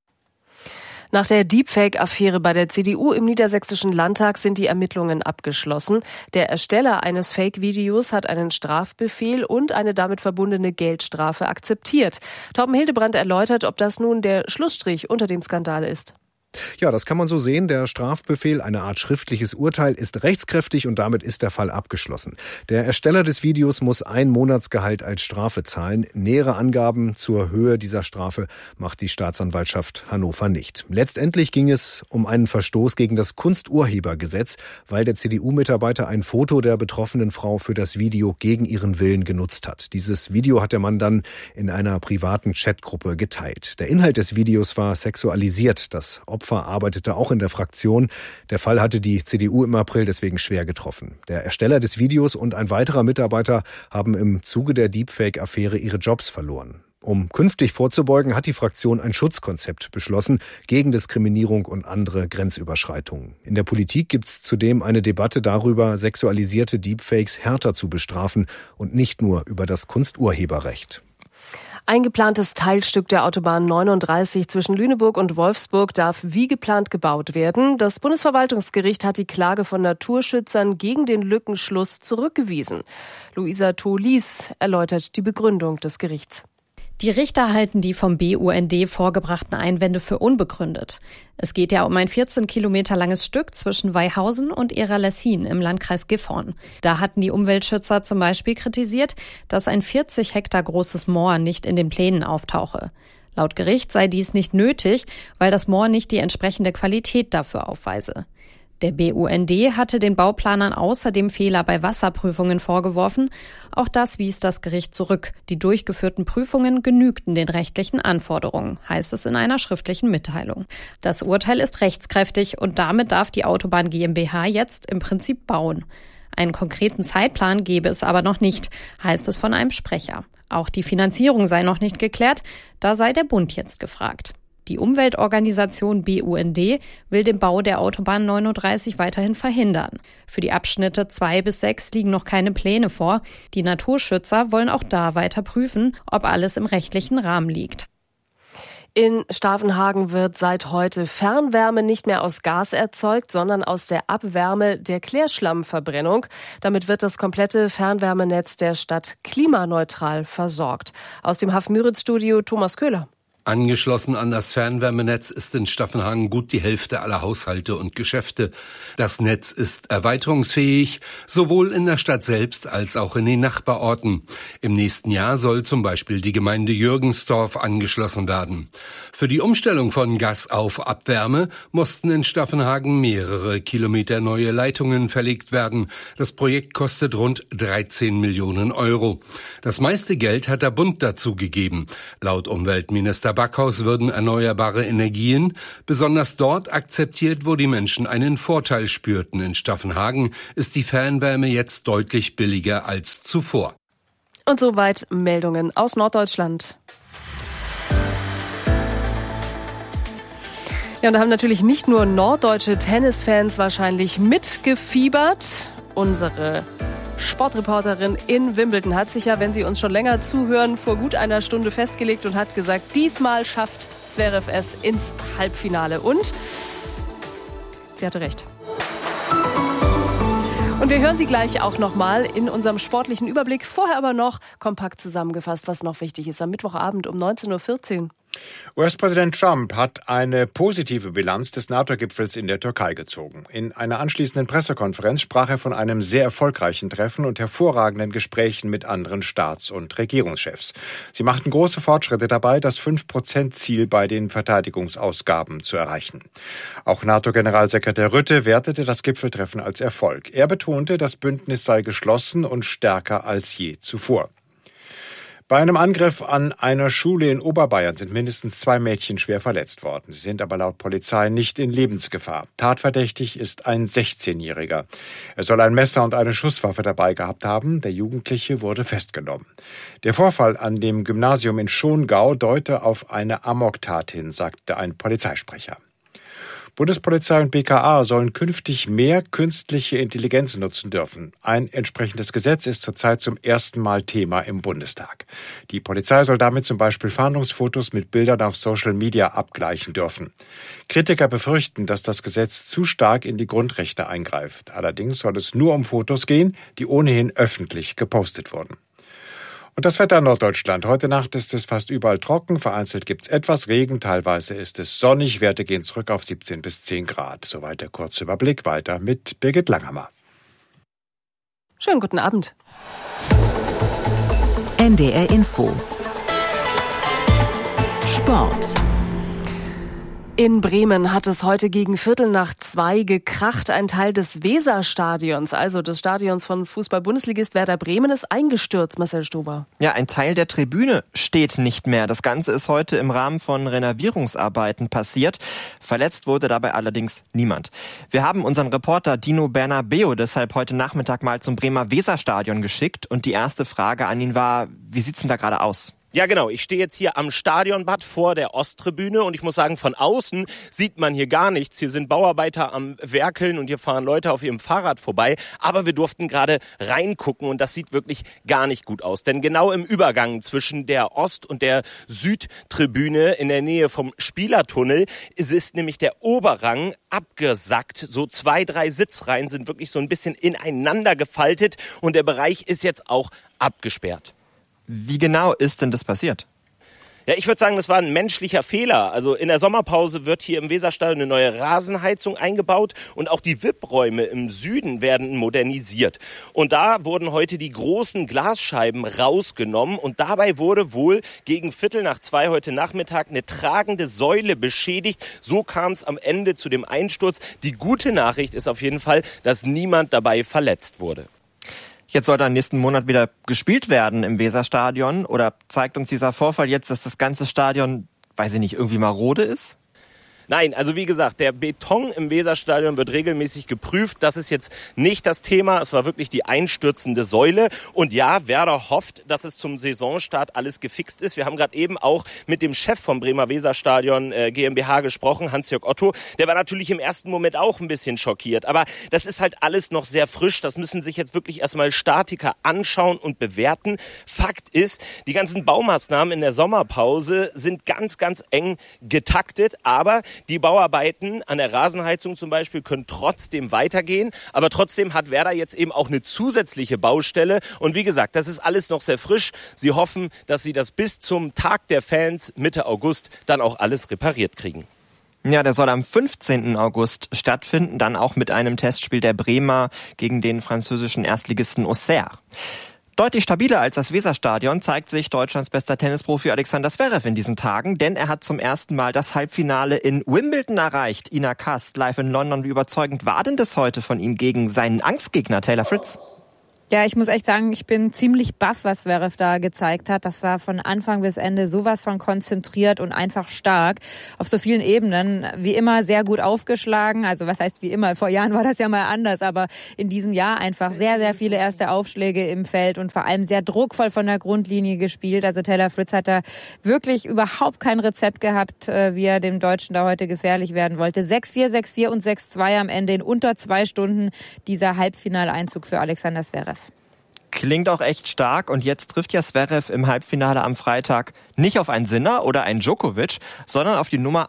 Nach der Deepfake-Affäre bei der CDU im Niedersächsischen Landtag sind die Ermittlungen abgeschlossen. Der Ersteller eines Fake-Videos hat einen Strafbefehl und eine damit verbundene Geldstrafe akzeptiert. Torben Hildebrand erläutert, ob das nun der Schlussstrich unter dem Skandal ist. Ja, das kann man so sehen. Der Strafbefehl, eine Art schriftliches Urteil, ist rechtskräftig und damit ist der Fall abgeschlossen. Der Ersteller des Videos muss ein Monatsgehalt als Strafe zahlen. Nähere Angaben zur Höhe dieser Strafe macht die Staatsanwaltschaft Hannover nicht. Letztendlich ging es um einen Verstoß gegen das Kunsturhebergesetz, weil der CDU-Mitarbeiter ein Foto der betroffenen Frau für das Video gegen ihren Willen genutzt hat. Dieses Video hat der Mann dann in einer privaten Chatgruppe geteilt. Der Inhalt des Videos war sexualisiert. Das Opfer arbeitete auch in der Fraktion. Der Fall hatte die CDU im April deswegen schwer getroffen. Der Ersteller des Videos und ein weiterer Mitarbeiter haben im Zuge der Deepfake-Affäre ihre Jobs verloren. Um künftig vorzubeugen, hat die Fraktion ein Schutzkonzept beschlossen gegen Diskriminierung und andere Grenzüberschreitungen. In der Politik gibt es zudem eine Debatte darüber, sexualisierte Deepfakes härter zu bestrafen und nicht nur über das Kunsturheberrecht. Ein geplantes Teilstück der Autobahn 39 zwischen Lüneburg und Wolfsburg darf wie geplant gebaut werden. Das Bundesverwaltungsgericht hat die Klage von Naturschützern gegen den Lückenschluss zurückgewiesen. Luisa Tholis erläutert die Begründung des Gerichts. Die Richter halten die vom BUND vorgebrachten Einwände für unbegründet. Es geht ja um ein 14 Kilometer langes Stück zwischen Weihausen und Ehra-Lessin im Landkreis Gifhorn. Da hatten die Umweltschützer zum Beispiel kritisiert, dass ein 40 Hektar großes Moor nicht in den Plänen auftauche. Laut Gericht sei dies nicht nötig, weil das Moor nicht die entsprechende Qualität dafür aufweise. Der BUND hatte den Bauplanern außerdem Fehler bei Wasserprüfungen vorgeworfen. Auch das wies das Gericht zurück. Die durchgeführten Prüfungen genügten den rechtlichen Anforderungen, heißt es in einer schriftlichen Mitteilung. Das Urteil ist rechtskräftig und damit darf die Autobahn GmbH jetzt im Prinzip bauen. Einen konkreten Zeitplan gebe es aber noch nicht, heißt es von einem Sprecher. Auch die Finanzierung sei noch nicht geklärt, da sei der Bund jetzt gefragt. Die Umweltorganisation BUND will den Bau der Autobahn 39 weiterhin verhindern. Für die Abschnitte 2 bis 6 liegen noch keine Pläne vor. Die Naturschützer wollen auch da weiter prüfen, ob alles im rechtlichen Rahmen liegt. In Stavenhagen wird seit heute Fernwärme nicht mehr aus Gas erzeugt, sondern aus der Abwärme der Klärschlammverbrennung. Damit wird das komplette Fernwärmenetz der Stadt klimaneutral versorgt. Aus dem Haff-Müritz-Studio Thomas Köhler. Angeschlossen an das Fernwärmenetz ist in Staffenhagen gut die Hälfte aller Haushalte und Geschäfte. Das Netz ist erweiterungsfähig, sowohl in der Stadt selbst als auch in den Nachbarorten. Im nächsten Jahr soll zum Beispiel die Gemeinde Jürgensdorf angeschlossen werden. Für die Umstellung von Gas auf Abwärme mussten in Staffenhagen mehrere Kilometer neue Leitungen verlegt werden. Das Projekt kostet rund 13 Millionen Euro. Das meiste Geld hat der Bund dazu gegeben. Laut Umweltminister Backhaus würden erneuerbare Energien besonders dort akzeptiert, wo die Menschen einen Vorteil spürten. In Staffenhagen ist die Fernwärme jetzt deutlich billiger als zuvor. Und soweit Meldungen aus Norddeutschland. Ja, und da haben natürlich nicht nur norddeutsche Tennisfans wahrscheinlich mitgefiebert. Unsere Sportreporterin in Wimbledon hat sich ja, wenn Sie uns schon länger zuhören, vor gut einer Stunde festgelegt und hat gesagt, diesmal schafft Zverev es ins Halbfinale. Und sie hatte recht. Und wir hören Sie gleich auch nochmal in unserem sportlichen Überblick. Vorher aber noch kompakt zusammengefasst, was noch wichtig ist am Mittwochabend um 19.14 Uhr. US-Präsident Trump hat eine positive Bilanz des NATO-Gipfels in der Türkei gezogen. In einer anschließenden Pressekonferenz sprach er von einem sehr erfolgreichen Treffen und hervorragenden Gesprächen mit anderen Staats- und Regierungschefs. Sie machten große Fortschritte dabei, das 5%-Ziel bei den Verteidigungsausgaben zu erreichen. Auch NATO-Generalsekretär Rutte wertete das Gipfeltreffen als Erfolg. Er betonte, das Bündnis sei geschlossen und stärker als je zuvor. Bei einem Angriff an einer Schule in Oberbayern sind mindestens 2 Mädchen schwer verletzt worden. Sie sind aber laut Polizei nicht in Lebensgefahr. Tatverdächtig ist ein 16-Jähriger. Er soll ein Messer und eine Schusswaffe dabei gehabt haben. Der Jugendliche wurde festgenommen. Der Vorfall an dem Gymnasium in Schongau deute auf eine Amoktat hin, sagte ein Polizeisprecher. Bundespolizei und BKA sollen künftig mehr künstliche Intelligenz nutzen dürfen. Ein entsprechendes Gesetz ist zurzeit zum ersten Mal Thema im Bundestag. Die Polizei soll damit zum Beispiel Fahndungsfotos mit Bildern auf Social Media abgleichen dürfen. Kritiker befürchten, dass das Gesetz zu stark in die Grundrechte eingreift. Allerdings soll es nur um Fotos gehen, die ohnehin öffentlich gepostet wurden. Und das Wetter in Norddeutschland. Heute Nacht ist es fast überall trocken. Vereinzelt gibt es etwas Regen. Teilweise ist es sonnig. Werte gehen zurück auf 17 bis 10 Grad. Soweit der kurze Überblick. Weiter mit Birgit Langhammer. Schönen guten Abend. NDR Info. Sport. In Bremen hat es heute gegen 1:15 gekracht. Ein Teil des Weserstadions, also des Stadions von Fußball-Bundesligist Werder Bremen, ist eingestürzt, Marcel Stober. Ja, ein Teil der Tribüne steht nicht mehr. Das Ganze ist heute im Rahmen von Renovierungsarbeiten passiert. Verletzt wurde dabei allerdings niemand. Wir haben unseren Reporter Dino Bernabeo deshalb heute Nachmittag mal zum Bremer Weserstadion geschickt. Und die erste Frage an ihn war, wie sieht's denn da gerade aus? Ja, genau. Ich stehe jetzt hier am Stadionbad vor der Osttribüne und ich muss sagen, von außen sieht man hier gar nichts. Hier sind Bauarbeiter am Werkeln und hier fahren Leute auf ihrem Fahrrad vorbei. Aber wir durften gerade reingucken und das sieht wirklich gar nicht gut aus. Denn genau im Übergang zwischen der Ost- und der Südtribüne in der Nähe vom Spielertunnel ist nämlich der Oberrang abgesackt. So 2, 3 Sitzreihen sind wirklich so ein bisschen ineinander gefaltet und der Bereich ist jetzt auch abgesperrt. Wie genau ist denn das passiert? Ja, ich würde sagen, das war ein menschlicher Fehler. Also in der Sommerpause wird hier im Weserstadion eine neue Rasenheizung eingebaut und auch die VIP-Räume im Süden werden modernisiert. Und da wurden heute die großen Glasscheiben rausgenommen und dabei wurde wohl gegen 1:15 heute Nachmittag eine tragende Säule beschädigt. So kam es am Ende zu dem Einsturz. Die gute Nachricht ist auf jeden Fall, dass niemand dabei verletzt wurde. Jetzt soll dann nächsten Monat wieder gespielt werden im Weserstadion. Oder zeigt uns dieser Vorfall jetzt, dass das ganze Stadion, weiß ich nicht, irgendwie marode ist? Nein, also wie gesagt, der Beton im Weserstadion wird regelmäßig geprüft. Das ist jetzt nicht das Thema. Es war wirklich die einstürzende Säule. Und ja, Werder hofft, dass es zum Saisonstart alles gefixt ist. Wir haben gerade eben auch mit dem Chef vom Bremer Weserstadion GmbH gesprochen, Hans-Jörg Otto. Der war natürlich im ersten Moment auch ein bisschen schockiert. Aber das ist halt alles noch sehr frisch. Das müssen sich jetzt wirklich erstmal Statiker anschauen und bewerten. Fakt ist, die ganzen Baumaßnahmen in der Sommerpause sind ganz, ganz eng getaktet. Aber Die Bauarbeiten an der Rasenheizung zum Beispiel können trotzdem weitergehen, aber trotzdem hat Werder jetzt eben auch eine zusätzliche Baustelle. Und wie gesagt, das ist alles noch sehr frisch. Sie hoffen, dass sie das bis zum Tag der Fans Mitte August dann auch alles repariert kriegen. Ja, der soll am 15. August stattfinden, dann auch mit einem Testspiel der Bremer gegen den französischen Erstligisten Auxerre. Deutlich stabiler als das Weserstadion zeigt sich Deutschlands bester Tennisprofi Alexander Zverev in diesen Tagen, denn er hat zum ersten Mal das Halbfinale in Wimbledon erreicht. Ina Kast live in London. Wie überzeugend war denn das heute von ihm gegen seinen Angstgegner Taylor Fritz? Ja, ich muss echt sagen, ich bin ziemlich baff, was Zverev da gezeigt hat. Das war von Anfang bis Ende sowas von konzentriert und einfach stark. Auf so vielen Ebenen. Wie immer sehr gut aufgeschlagen. Also was heißt wie immer? Vor Jahren war das ja mal anders. Aber in diesem Jahr einfach sehr, sehr viele erste Aufschläge im Feld und vor allem sehr druckvoll von der Grundlinie gespielt. Also Taylor Fritz hat da wirklich überhaupt kein Rezept gehabt, wie er dem Deutschen da heute gefährlich werden wollte. 6-4, 6-4 und 6-2 am Ende in unter 2 Stunden dieser Halbfinaleinzug für Alexander Zverev. Klingt auch echt stark und jetzt trifft ja Zverev im Halbfinale am Freitag nicht auf einen Sinner oder einen Djokovic, sondern auf die Nummer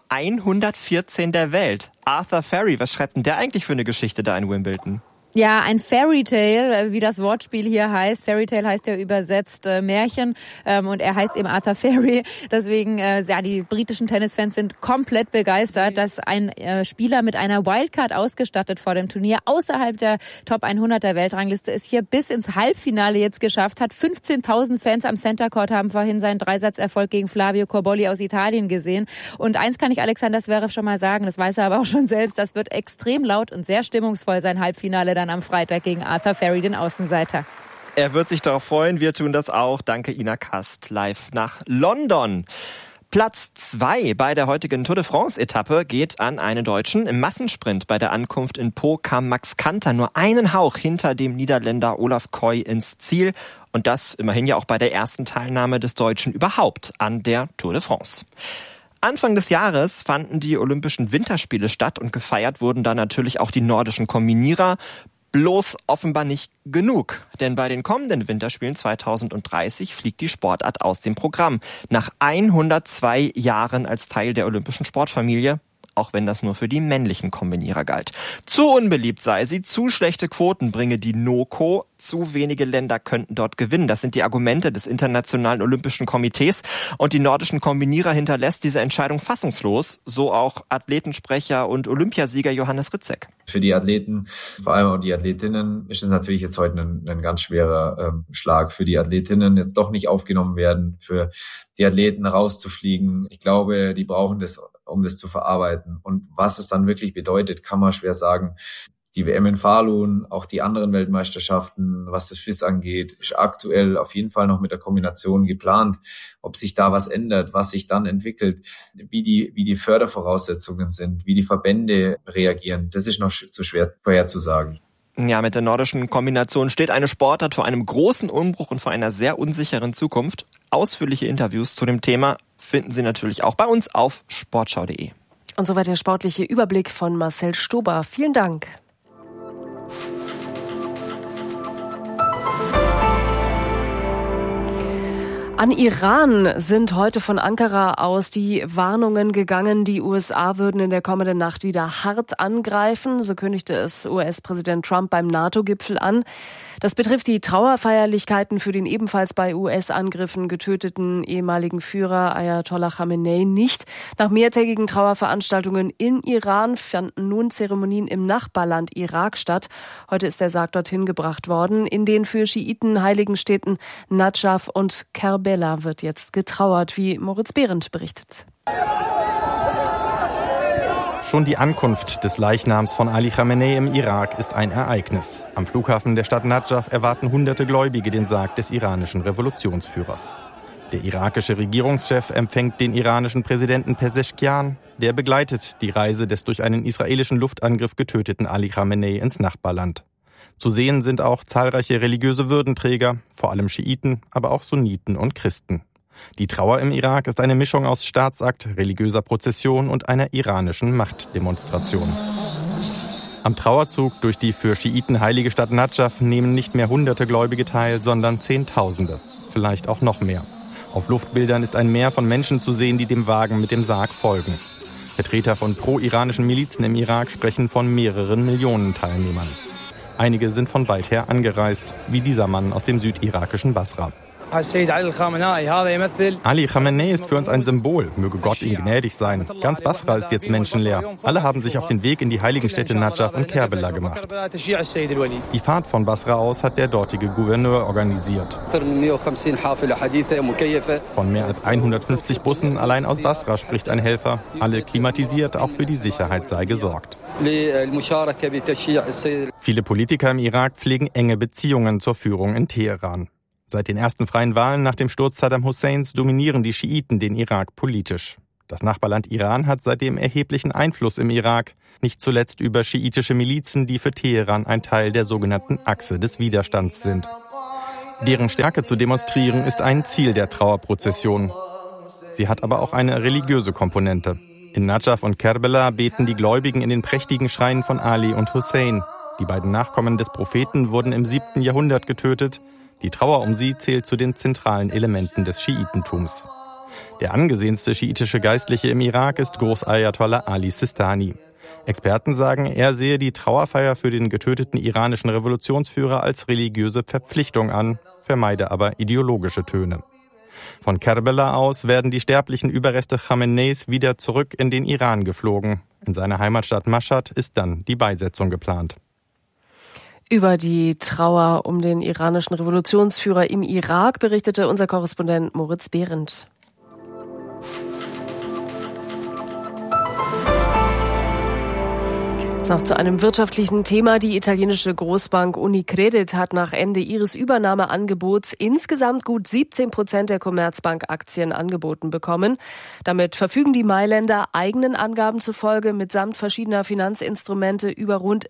114 der Welt. Arthur Ferry, was schreibt denn der eigentlich für eine Geschichte da in Wimbledon? Ja, ein Fairy Tale, wie das Wortspiel hier heißt. Fairy Tale heißt ja übersetzt Märchen und er heißt eben Arthur Ferry. Deswegen, die britischen Tennisfans sind komplett begeistert, dass ein Spieler mit einer Wildcard ausgestattet vor dem Turnier außerhalb der Top 100 der Weltrangliste es hier bis ins Halbfinale jetzt geschafft hat. 15.000 Fans am Center Court haben vorhin seinen Dreisatzerfolg gegen Flavio Cobolli aus Italien gesehen. Und eins kann ich Alexander Zverev schon mal sagen, das weiß er aber auch schon selbst, das wird extrem laut und sehr stimmungsvoll sein Halbfinale dann am Freitag gegen Arthur Ferry, den Außenseiter. Er wird sich darauf freuen, wir tun das auch. Danke Ina Kast, live nach London. Platz 2 bei der heutigen Tour de France-Etappe geht an einen Deutschen. Im Massensprint bei der Ankunft in Po kam Max Kanter nur einen Hauch hinter dem Niederländer Olaf Koy ins Ziel. Und das immerhin ja auch bei der ersten Teilnahme des Deutschen überhaupt an der Tour de France. Anfang des Jahres fanden die Olympischen Winterspiele statt und gefeiert wurden da natürlich auch die nordischen Kombinierer. Bloß offenbar nicht genug, denn bei den kommenden Winterspielen 2030 fliegt die Sportart aus dem Programm. Nach 102 Jahren als Teil der olympischen Sportfamilie, auch wenn das nur für die männlichen Kombinierer galt. Zu unbeliebt sei sie, zu schlechte Quoten bringe die NOKO, zu wenige Länder könnten dort gewinnen. Das sind die Argumente des Internationalen Olympischen Komitees und die nordischen Kombinierer hinterlässt diese Entscheidung fassungslos, so auch Athletensprecher und Olympiasieger Johannes Ritzek. Für die Athleten, vor allem auch die Athletinnen, ist es natürlich jetzt heute ein ganz schwerer Schlag. Für die Athletinnen jetzt doch nicht aufgenommen werden, für die Athleten rauszufliegen. Ich glaube, die brauchen das, um das zu verarbeiten. Und was es dann wirklich bedeutet, kann man schwer sagen. Die WM in Falun, auch die anderen Weltmeisterschaften, was das FIS angeht, ist aktuell auf jeden Fall noch mit der Kombination geplant. Ob sich da was ändert, was sich dann entwickelt, wie die Fördervoraussetzungen sind, wie die Verbände reagieren, das ist noch zu schwer vorherzusagen. Ja, mit der nordischen Kombination steht eine Sportart vor einem großen Umbruch und vor einer sehr unsicheren Zukunft. Ausführliche Interviews zu dem Thema finden Sie natürlich auch bei uns auf sportschau.de. Und soweit der sportliche Überblick von Marcel Stober. Vielen Dank. An Iran sind heute von Ankara aus die Warnungen gegangen, die USA würden in der kommenden Nacht wieder hart angreifen. So kündigte es US-Präsident Trump beim NATO-Gipfel an. Das betrifft die Trauerfeierlichkeiten für den ebenfalls bei US-Angriffen getöteten ehemaligen Führer Ayatollah Khamenei nicht. Nach mehrtägigen Trauerveranstaltungen in Iran fanden nun Zeremonien im Nachbarland Irak statt. Heute ist der Sarg dorthin gebracht worden. In den für Schiiten heiligen Städten Najaf und Kerbela wird jetzt getrauert, wie Moritz Behrendt berichtet. Schon die Ankunft des Leichnams von Ali Khamenei im Irak ist ein Ereignis. Am Flughafen der Stadt Najaf erwarten hunderte Gläubige den Sarg des iranischen Revolutionsführers. Der irakische Regierungschef empfängt den iranischen Präsidenten Pezeshkian. Der begleitet die Reise des durch einen israelischen Luftangriff getöteten Ali Khamenei ins Nachbarland. Zu sehen sind auch zahlreiche religiöse Würdenträger, vor allem Schiiten, aber auch Sunniten und Christen. Die Trauer im Irak ist eine Mischung aus Staatsakt, religiöser Prozession und einer iranischen Machtdemonstration. Am Trauerzug durch die für Schiiten heilige Stadt Najaf nehmen nicht mehr hunderte Gläubige teil, sondern Zehntausende, vielleicht auch noch mehr. Auf Luftbildern ist ein Meer von Menschen zu sehen, die dem Wagen mit dem Sarg folgen. Vertreter von pro-iranischen Milizen im Irak sprechen von mehreren Millionen Teilnehmern. Einige sind von weit her angereist, wie dieser Mann aus dem südirakischen Basra. Ali Khamenei ist für uns ein Symbol, möge Gott ihm gnädig sein. Ganz Basra ist jetzt menschenleer. Alle haben sich auf den Weg in die heiligen Städte Najaf und Kerbela gemacht. Die Fahrt von Basra aus hat der dortige Gouverneur organisiert. Von mehr als 150 Bussen allein aus Basra spricht ein Helfer. Alle klimatisiert, auch für die Sicherheit sei gesorgt. Viele Politiker im Irak pflegen enge Beziehungen zur Führung in Teheran. Seit den ersten freien Wahlen nach dem Sturz Saddam Husseins dominieren die Schiiten den Irak politisch. Das Nachbarland Iran hat seitdem erheblichen Einfluss im Irak, nicht zuletzt über schiitische Milizen, die für Teheran ein Teil der sogenannten Achse des Widerstands sind. Deren Stärke zu demonstrieren ist ein Ziel der Trauerprozession. Sie hat aber auch eine religiöse Komponente. In Najaf und Kerbela beten die Gläubigen in den prächtigen Schreinen von Ali und Hussein. Die beiden Nachkommen des Propheten wurden im 7. Jahrhundert getötet. Die Trauer um sie zählt zu den zentralen Elementen des Schiitentums. Der angesehenste schiitische Geistliche im Irak ist Großayatollah Ali Sistani. Experten sagen, er sehe die Trauerfeier für den getöteten iranischen Revolutionsführer als religiöse Verpflichtung an, vermeide aber ideologische Töne. Von Kerbela aus werden die sterblichen Überreste Khameneis wieder zurück in den Iran geflogen. In seiner Heimatstadt Mashhad ist dann die Beisetzung geplant. Über die Trauer um den iranischen Revolutionsführer im Irak berichtete unser Korrespondent Moritz Behrendt. Jetzt noch zu einem wirtschaftlichen Thema. Die italienische Großbank Unicredit hat nach Ende ihres Übernahmeangebots insgesamt gut 17% der Commerzbank-Aktien angeboten bekommen. Damit verfügen die Mailänder eigenen Angaben zufolge mitsamt verschiedener Finanzinstrumente über rund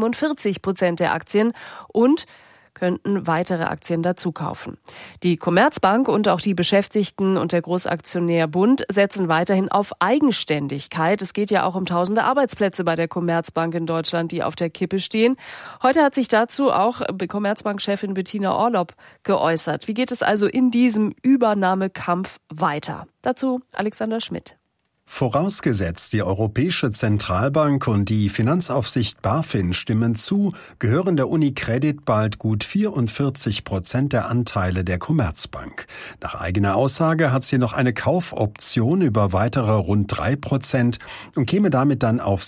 47% der Aktien und könnten weitere Aktien dazu kaufen. Die Commerzbank und auch die Beschäftigten und der Großaktionär Bund setzen weiterhin auf Eigenständigkeit. Es geht ja auch um tausende Arbeitsplätze bei der Commerzbank in Deutschland, die auf der Kippe stehen. Heute hat sich dazu auch Commerzbank-Chefin Bettina Orlopp geäußert. Wie geht es also in diesem Übernahmekampf weiter? Dazu Alexander Schmidt. Vorausgesetzt, die Europäische Zentralbank und die Finanzaufsicht BaFin stimmen zu, gehören der Unicredit bald gut 44% der Anteile der Commerzbank. Nach eigener Aussage hat sie noch eine Kaufoption über weitere rund 3% und käme damit dann auf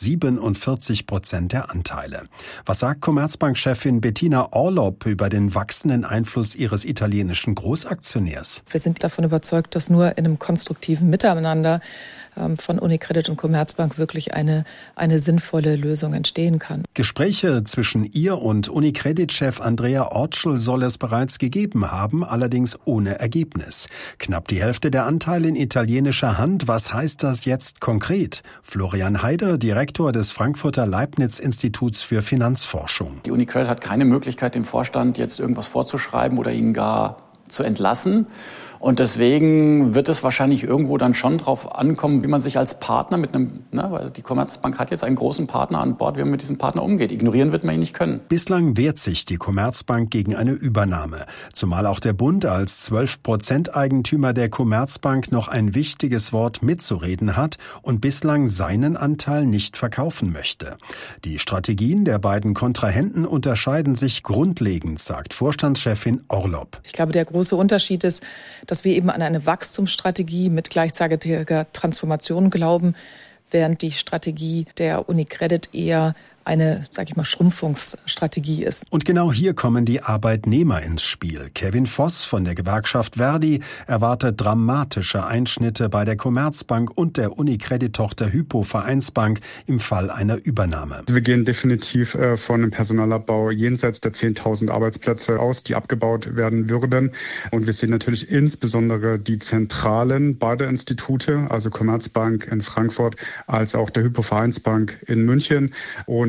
47% der Anteile. Was sagt Commerzbank-Chefin Bettina Orlopp über den wachsenden Einfluss ihres italienischen Großaktionärs? Wir sind davon überzeugt, dass nur in einem konstruktiven Miteinander von Unicredit und Commerzbank wirklich eine sinnvolle Lösung entstehen kann. Gespräche zwischen ihr und Unicredit-Chef Andrea Ortschel soll es bereits gegeben haben, allerdings ohne Ergebnis. Knapp die Hälfte der Anteile in italienischer Hand. Was heißt das jetzt konkret? Florian Heider, Direktor des Frankfurter Leibniz-Instituts für Finanzforschung. Die Unicredit hat keine Möglichkeit, dem Vorstand jetzt irgendwas vorzuschreiben oder ihn gar zu entlassen. Und deswegen wird es wahrscheinlich irgendwo dann schon drauf ankommen, wie man sich als Partner mit einem, weil die Commerzbank hat jetzt einen großen Partner an Bord, wie man mit diesem Partner umgeht. Ignorieren wird man ihn nicht können. Bislang wehrt sich die Commerzbank gegen eine Übernahme. Zumal auch der Bund als 12% Eigentümer der Commerzbank noch ein wichtiges Wort mitzureden hat und bislang seinen Anteil nicht verkaufen möchte. Die Strategien der beiden Kontrahenten unterscheiden sich grundlegend, sagt Vorstandschefin Orlopp. Ich glaube, der große Unterschied ist, dass wir eben an eine Wachstumsstrategie mit gleichzeitiger Transformation glauben, während die Strategie der Unicredit eher eine, Schrumpfungsstrategie ist. Und genau hier kommen die Arbeitnehmer ins Spiel. Kevin Voss von der Gewerkschaft Verdi erwartet dramatische Einschnitte bei der Commerzbank und der Unicredit-Tochter Hypo Vereinsbank im Fall einer Übernahme. Wir gehen definitiv von einem Personalabbau jenseits der 10.000 Arbeitsplätze aus, die abgebaut werden würden. Und wir sehen natürlich insbesondere die Zentralen beider Institute, also Commerzbank in Frankfurt als auch der Hypo Vereinsbank in München. Und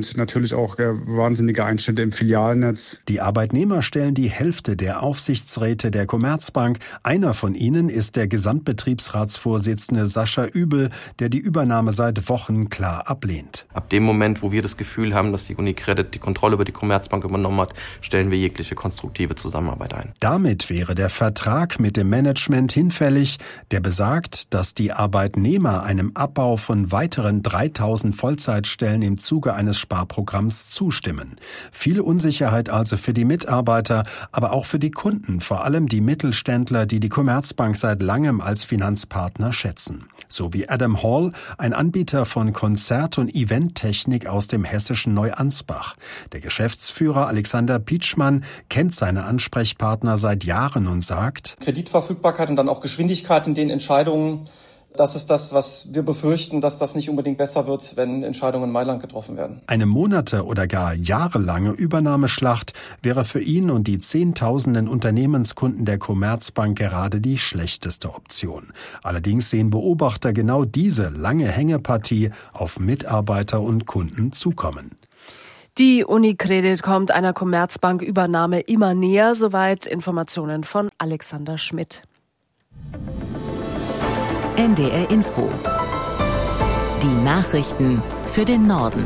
und natürlich auch wahnsinnige Einschnitte im Filialnetz. Die Arbeitnehmer stellen die Hälfte der Aufsichtsräte der Commerzbank. Einer von ihnen ist der Gesamtbetriebsratsvorsitzende Sascha Übel, der die Übernahme seit Wochen klar ablehnt. Ab dem Moment, wo wir das Gefühl haben, dass die UniCredit die Kontrolle über die Commerzbank übernommen hat, stellen wir jegliche konstruktive Zusammenarbeit ein. Damit wäre der Vertrag mit dem Management hinfällig, der besagt, dass die Arbeitnehmer einem Abbau von weiteren 3000 Vollzeitstellen im Zuge eines Sparprogramms zustimmen. Viel Unsicherheit also für die Mitarbeiter, aber auch für die Kunden, vor allem die Mittelständler, die die Commerzbank seit langem als Finanzpartner schätzen. So wie Adam Hall, ein Anbieter von Konzert- und Eventtechnik aus dem hessischen Neuansbach. Der Geschäftsführer Alexander Pietschmann kennt seine Ansprechpartner seit Jahren und sagt: Kreditverfügbarkeit und dann auch Geschwindigkeit in den Entscheidungen, das ist das, was wir befürchten, dass das nicht unbedingt besser wird, wenn Entscheidungen in Mailand getroffen werden. Eine monate- oder gar jahrelange Übernahmeschlacht wäre für ihn und die Zehntausenden Unternehmenskunden der Commerzbank gerade die schlechteste Option. Allerdings sehen Beobachter genau diese lange Hängepartie auf Mitarbeiter und Kunden zukommen. Die UniCredit kommt einer Commerzbank-Übernahme immer näher, soweit Informationen von Alexander Schmidt. NDR Info. Die Nachrichten für den Norden.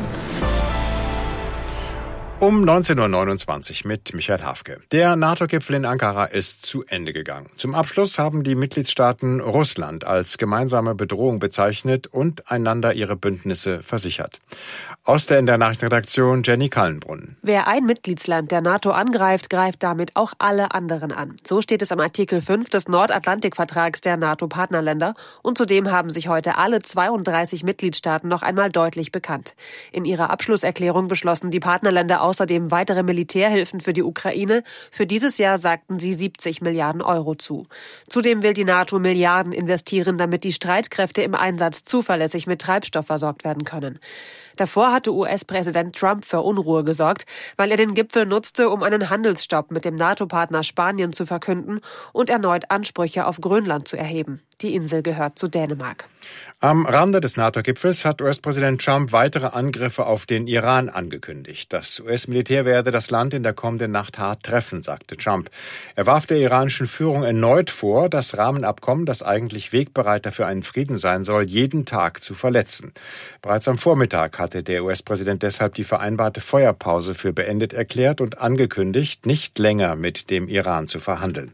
Um 19.29 Uhr mit Michael Hafke. Der NATO-Gipfel in Ankara ist zu Ende gegangen. Zum Abschluss haben die Mitgliedstaaten Russland als gemeinsame Bedrohung bezeichnet und einander ihre Bündnisse versichert. Aus der NDR Nachrichtenredaktion Jenny Kallenbrunn. Wer ein Mitgliedsland der NATO angreift, greift damit auch alle anderen an. So steht es am Artikel 5 des Nordatlantikvertrags der NATO-Partnerländer. Und zudem haben sich heute alle 32 Mitgliedstaaten noch einmal deutlich bekannt. In ihrer Abschlusserklärung beschlossen die Partnerländer außerdem weitere Militärhilfen für die Ukraine. Für dieses Jahr sagten sie 70 Milliarden Euro zu. Zudem will die NATO Milliarden investieren, damit die Streitkräfte im Einsatz zuverlässig mit Treibstoff versorgt werden können. Davor hatte US-Präsident Trump für Unruhe gesorgt, weil er den Gipfel nutzte, um einen Handelsstopp mit dem NATO-Partner Spanien zu verkünden und erneut Ansprüche auf Grönland zu erheben. Die Insel gehört zu Dänemark. Am Rande des NATO-Gipfels hat US-Präsident Trump weitere Angriffe auf den Iran angekündigt. Das US-Militär werde das Land in der kommenden Nacht hart treffen, sagte Trump. Er warf der iranischen Führung erneut vor, das Rahmenabkommen, das eigentlich Wegbereiter für einen Frieden sein soll, jeden Tag zu verletzen. Bereits am Vormittag hatte der US-Präsident deshalb die vereinbarte Feuerpause für beendet erklärt und angekündigt, nicht länger mit dem Iran zu verhandeln.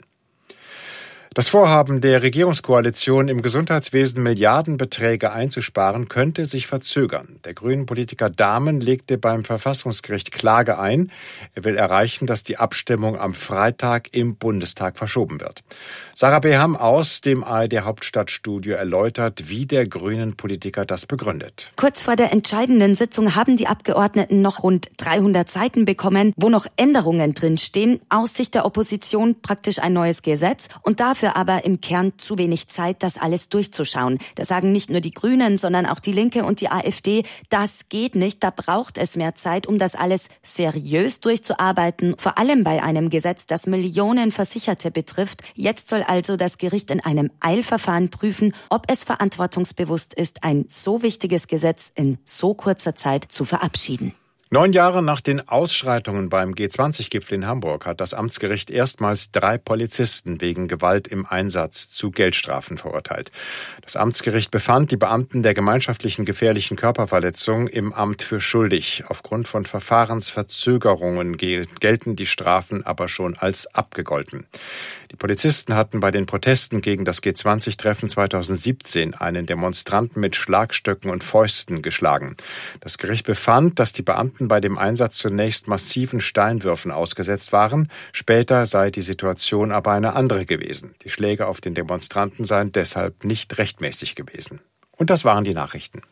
Das Vorhaben der Regierungskoalition, im Gesundheitswesen Milliardenbeträge einzusparen, könnte sich verzögern. Der Grünen-Politiker Dahmen legte beim Verfassungsgericht Klage ein. Er will erreichen, dass die Abstimmung am Freitag im Bundestag verschoben wird. Sarah Beham aus dem ARD-Hauptstadtstudio erläutert, wie der Grünen-Politiker das begründet. Kurz vor der entscheidenden Sitzung haben die Abgeordneten noch rund 300 Seiten bekommen, wo noch Änderungen drinstehen. Aus Sicht der Opposition praktisch ein neues Gesetz und dafür aber im Kern zu wenig Zeit, das alles durchzuschauen. Das sagen nicht nur die Grünen, sondern auch die Linke und die AfD. Das geht nicht, da braucht es mehr Zeit, um das alles seriös durchzuarbeiten. Vor allem bei einem Gesetz, das Millionen Versicherte betrifft. Jetzt soll also das Gericht in einem Eilverfahren prüfen, ob es verantwortungsbewusst ist, ein so wichtiges Gesetz in so kurzer Zeit zu verabschieden. 9 Jahre nach den Ausschreitungen beim G20-Gipfel in Hamburg hat das Amtsgericht erstmals 3 Polizisten wegen Gewalt im Einsatz zu Geldstrafen verurteilt. Das Amtsgericht befand die Beamten der gemeinschaftlichen gefährlichen Körperverletzung im Amt für schuldig. Aufgrund von Verfahrensverzögerungen gelten die Strafen aber schon als abgegolten. Die Polizisten hatten bei den Protesten gegen das G20-Treffen 2017 einen Demonstranten mit Schlagstöcken und Fäusten geschlagen. Das Gericht befand, dass die Beamten bei dem Einsatz zunächst massiven Steinwürfen ausgesetzt waren. Später sei die Situation aber eine andere gewesen. Die Schläge auf den Demonstranten seien deshalb nicht rechtmäßig gewesen. Und das waren die Nachrichten.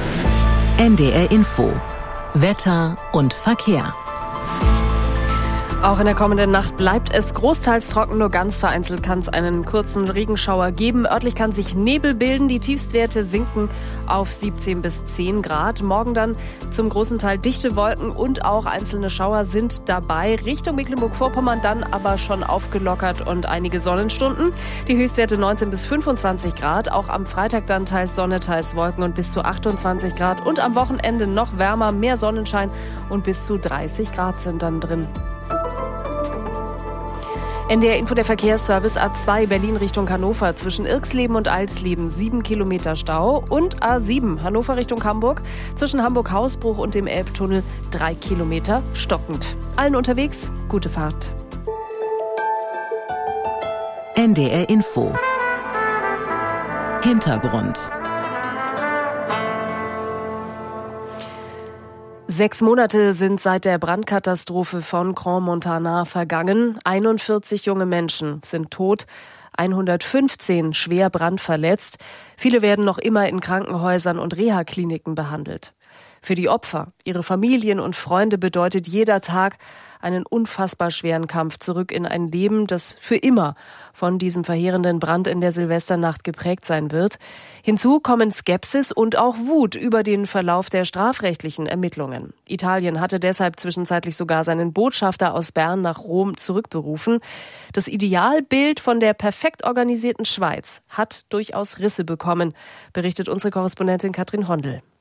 NDR Info. Wetter und Verkehr. Auch in der kommenden Nacht bleibt es großteils trocken, nur ganz vereinzelt kann es einen kurzen Regenschauer geben. Örtlich kann sich Nebel bilden, die Tiefstwerte sinken auf 17 bis 10 Grad. Morgen dann zum großen Teil dichte Wolken und auch einzelne Schauer sind dabei. Richtung Mecklenburg-Vorpommern dann aber schon aufgelockert und einige Sonnenstunden. Die Höchstwerte 19 bis 25 Grad. Auch am Freitag dann teils Sonne, teils Wolken und bis zu 28 Grad. Und am Wochenende noch wärmer, mehr Sonnenschein und bis zu 30 Grad sind dann drin. NDR Info, der Verkehrsservice A2 Berlin Richtung Hannover zwischen Irxleben und Alsleben 7 Kilometer Stau und A7 Hannover Richtung Hamburg zwischen Hamburg-Hausbruch und dem Elbtunnel 3 Kilometer stockend. Allen unterwegs, gute Fahrt. NDR Info Hintergrund. 6 Monate sind seit der Brandkatastrophe von Crans-Montana vergangen. 41 junge Menschen sind tot, 115 schwer brandverletzt. Viele werden noch immer in Krankenhäusern und Reha-Kliniken behandelt. Für die Opfer, ihre Familien und Freunde bedeutet jeder Tag einen unfassbar schweren Kampf zurück in ein Leben, das für immer von diesem verheerenden Brand in der Silvesternacht geprägt sein wird. Hinzu kommen Skepsis und auch Wut über den Verlauf der strafrechtlichen Ermittlungen. Italien hatte deshalb zwischenzeitlich sogar seinen Botschafter aus Bern nach Rom zurückberufen. Das Idealbild von der perfekt organisierten Schweiz hat durchaus Risse bekommen, berichtet unsere Korrespondentin Katrin Hondel.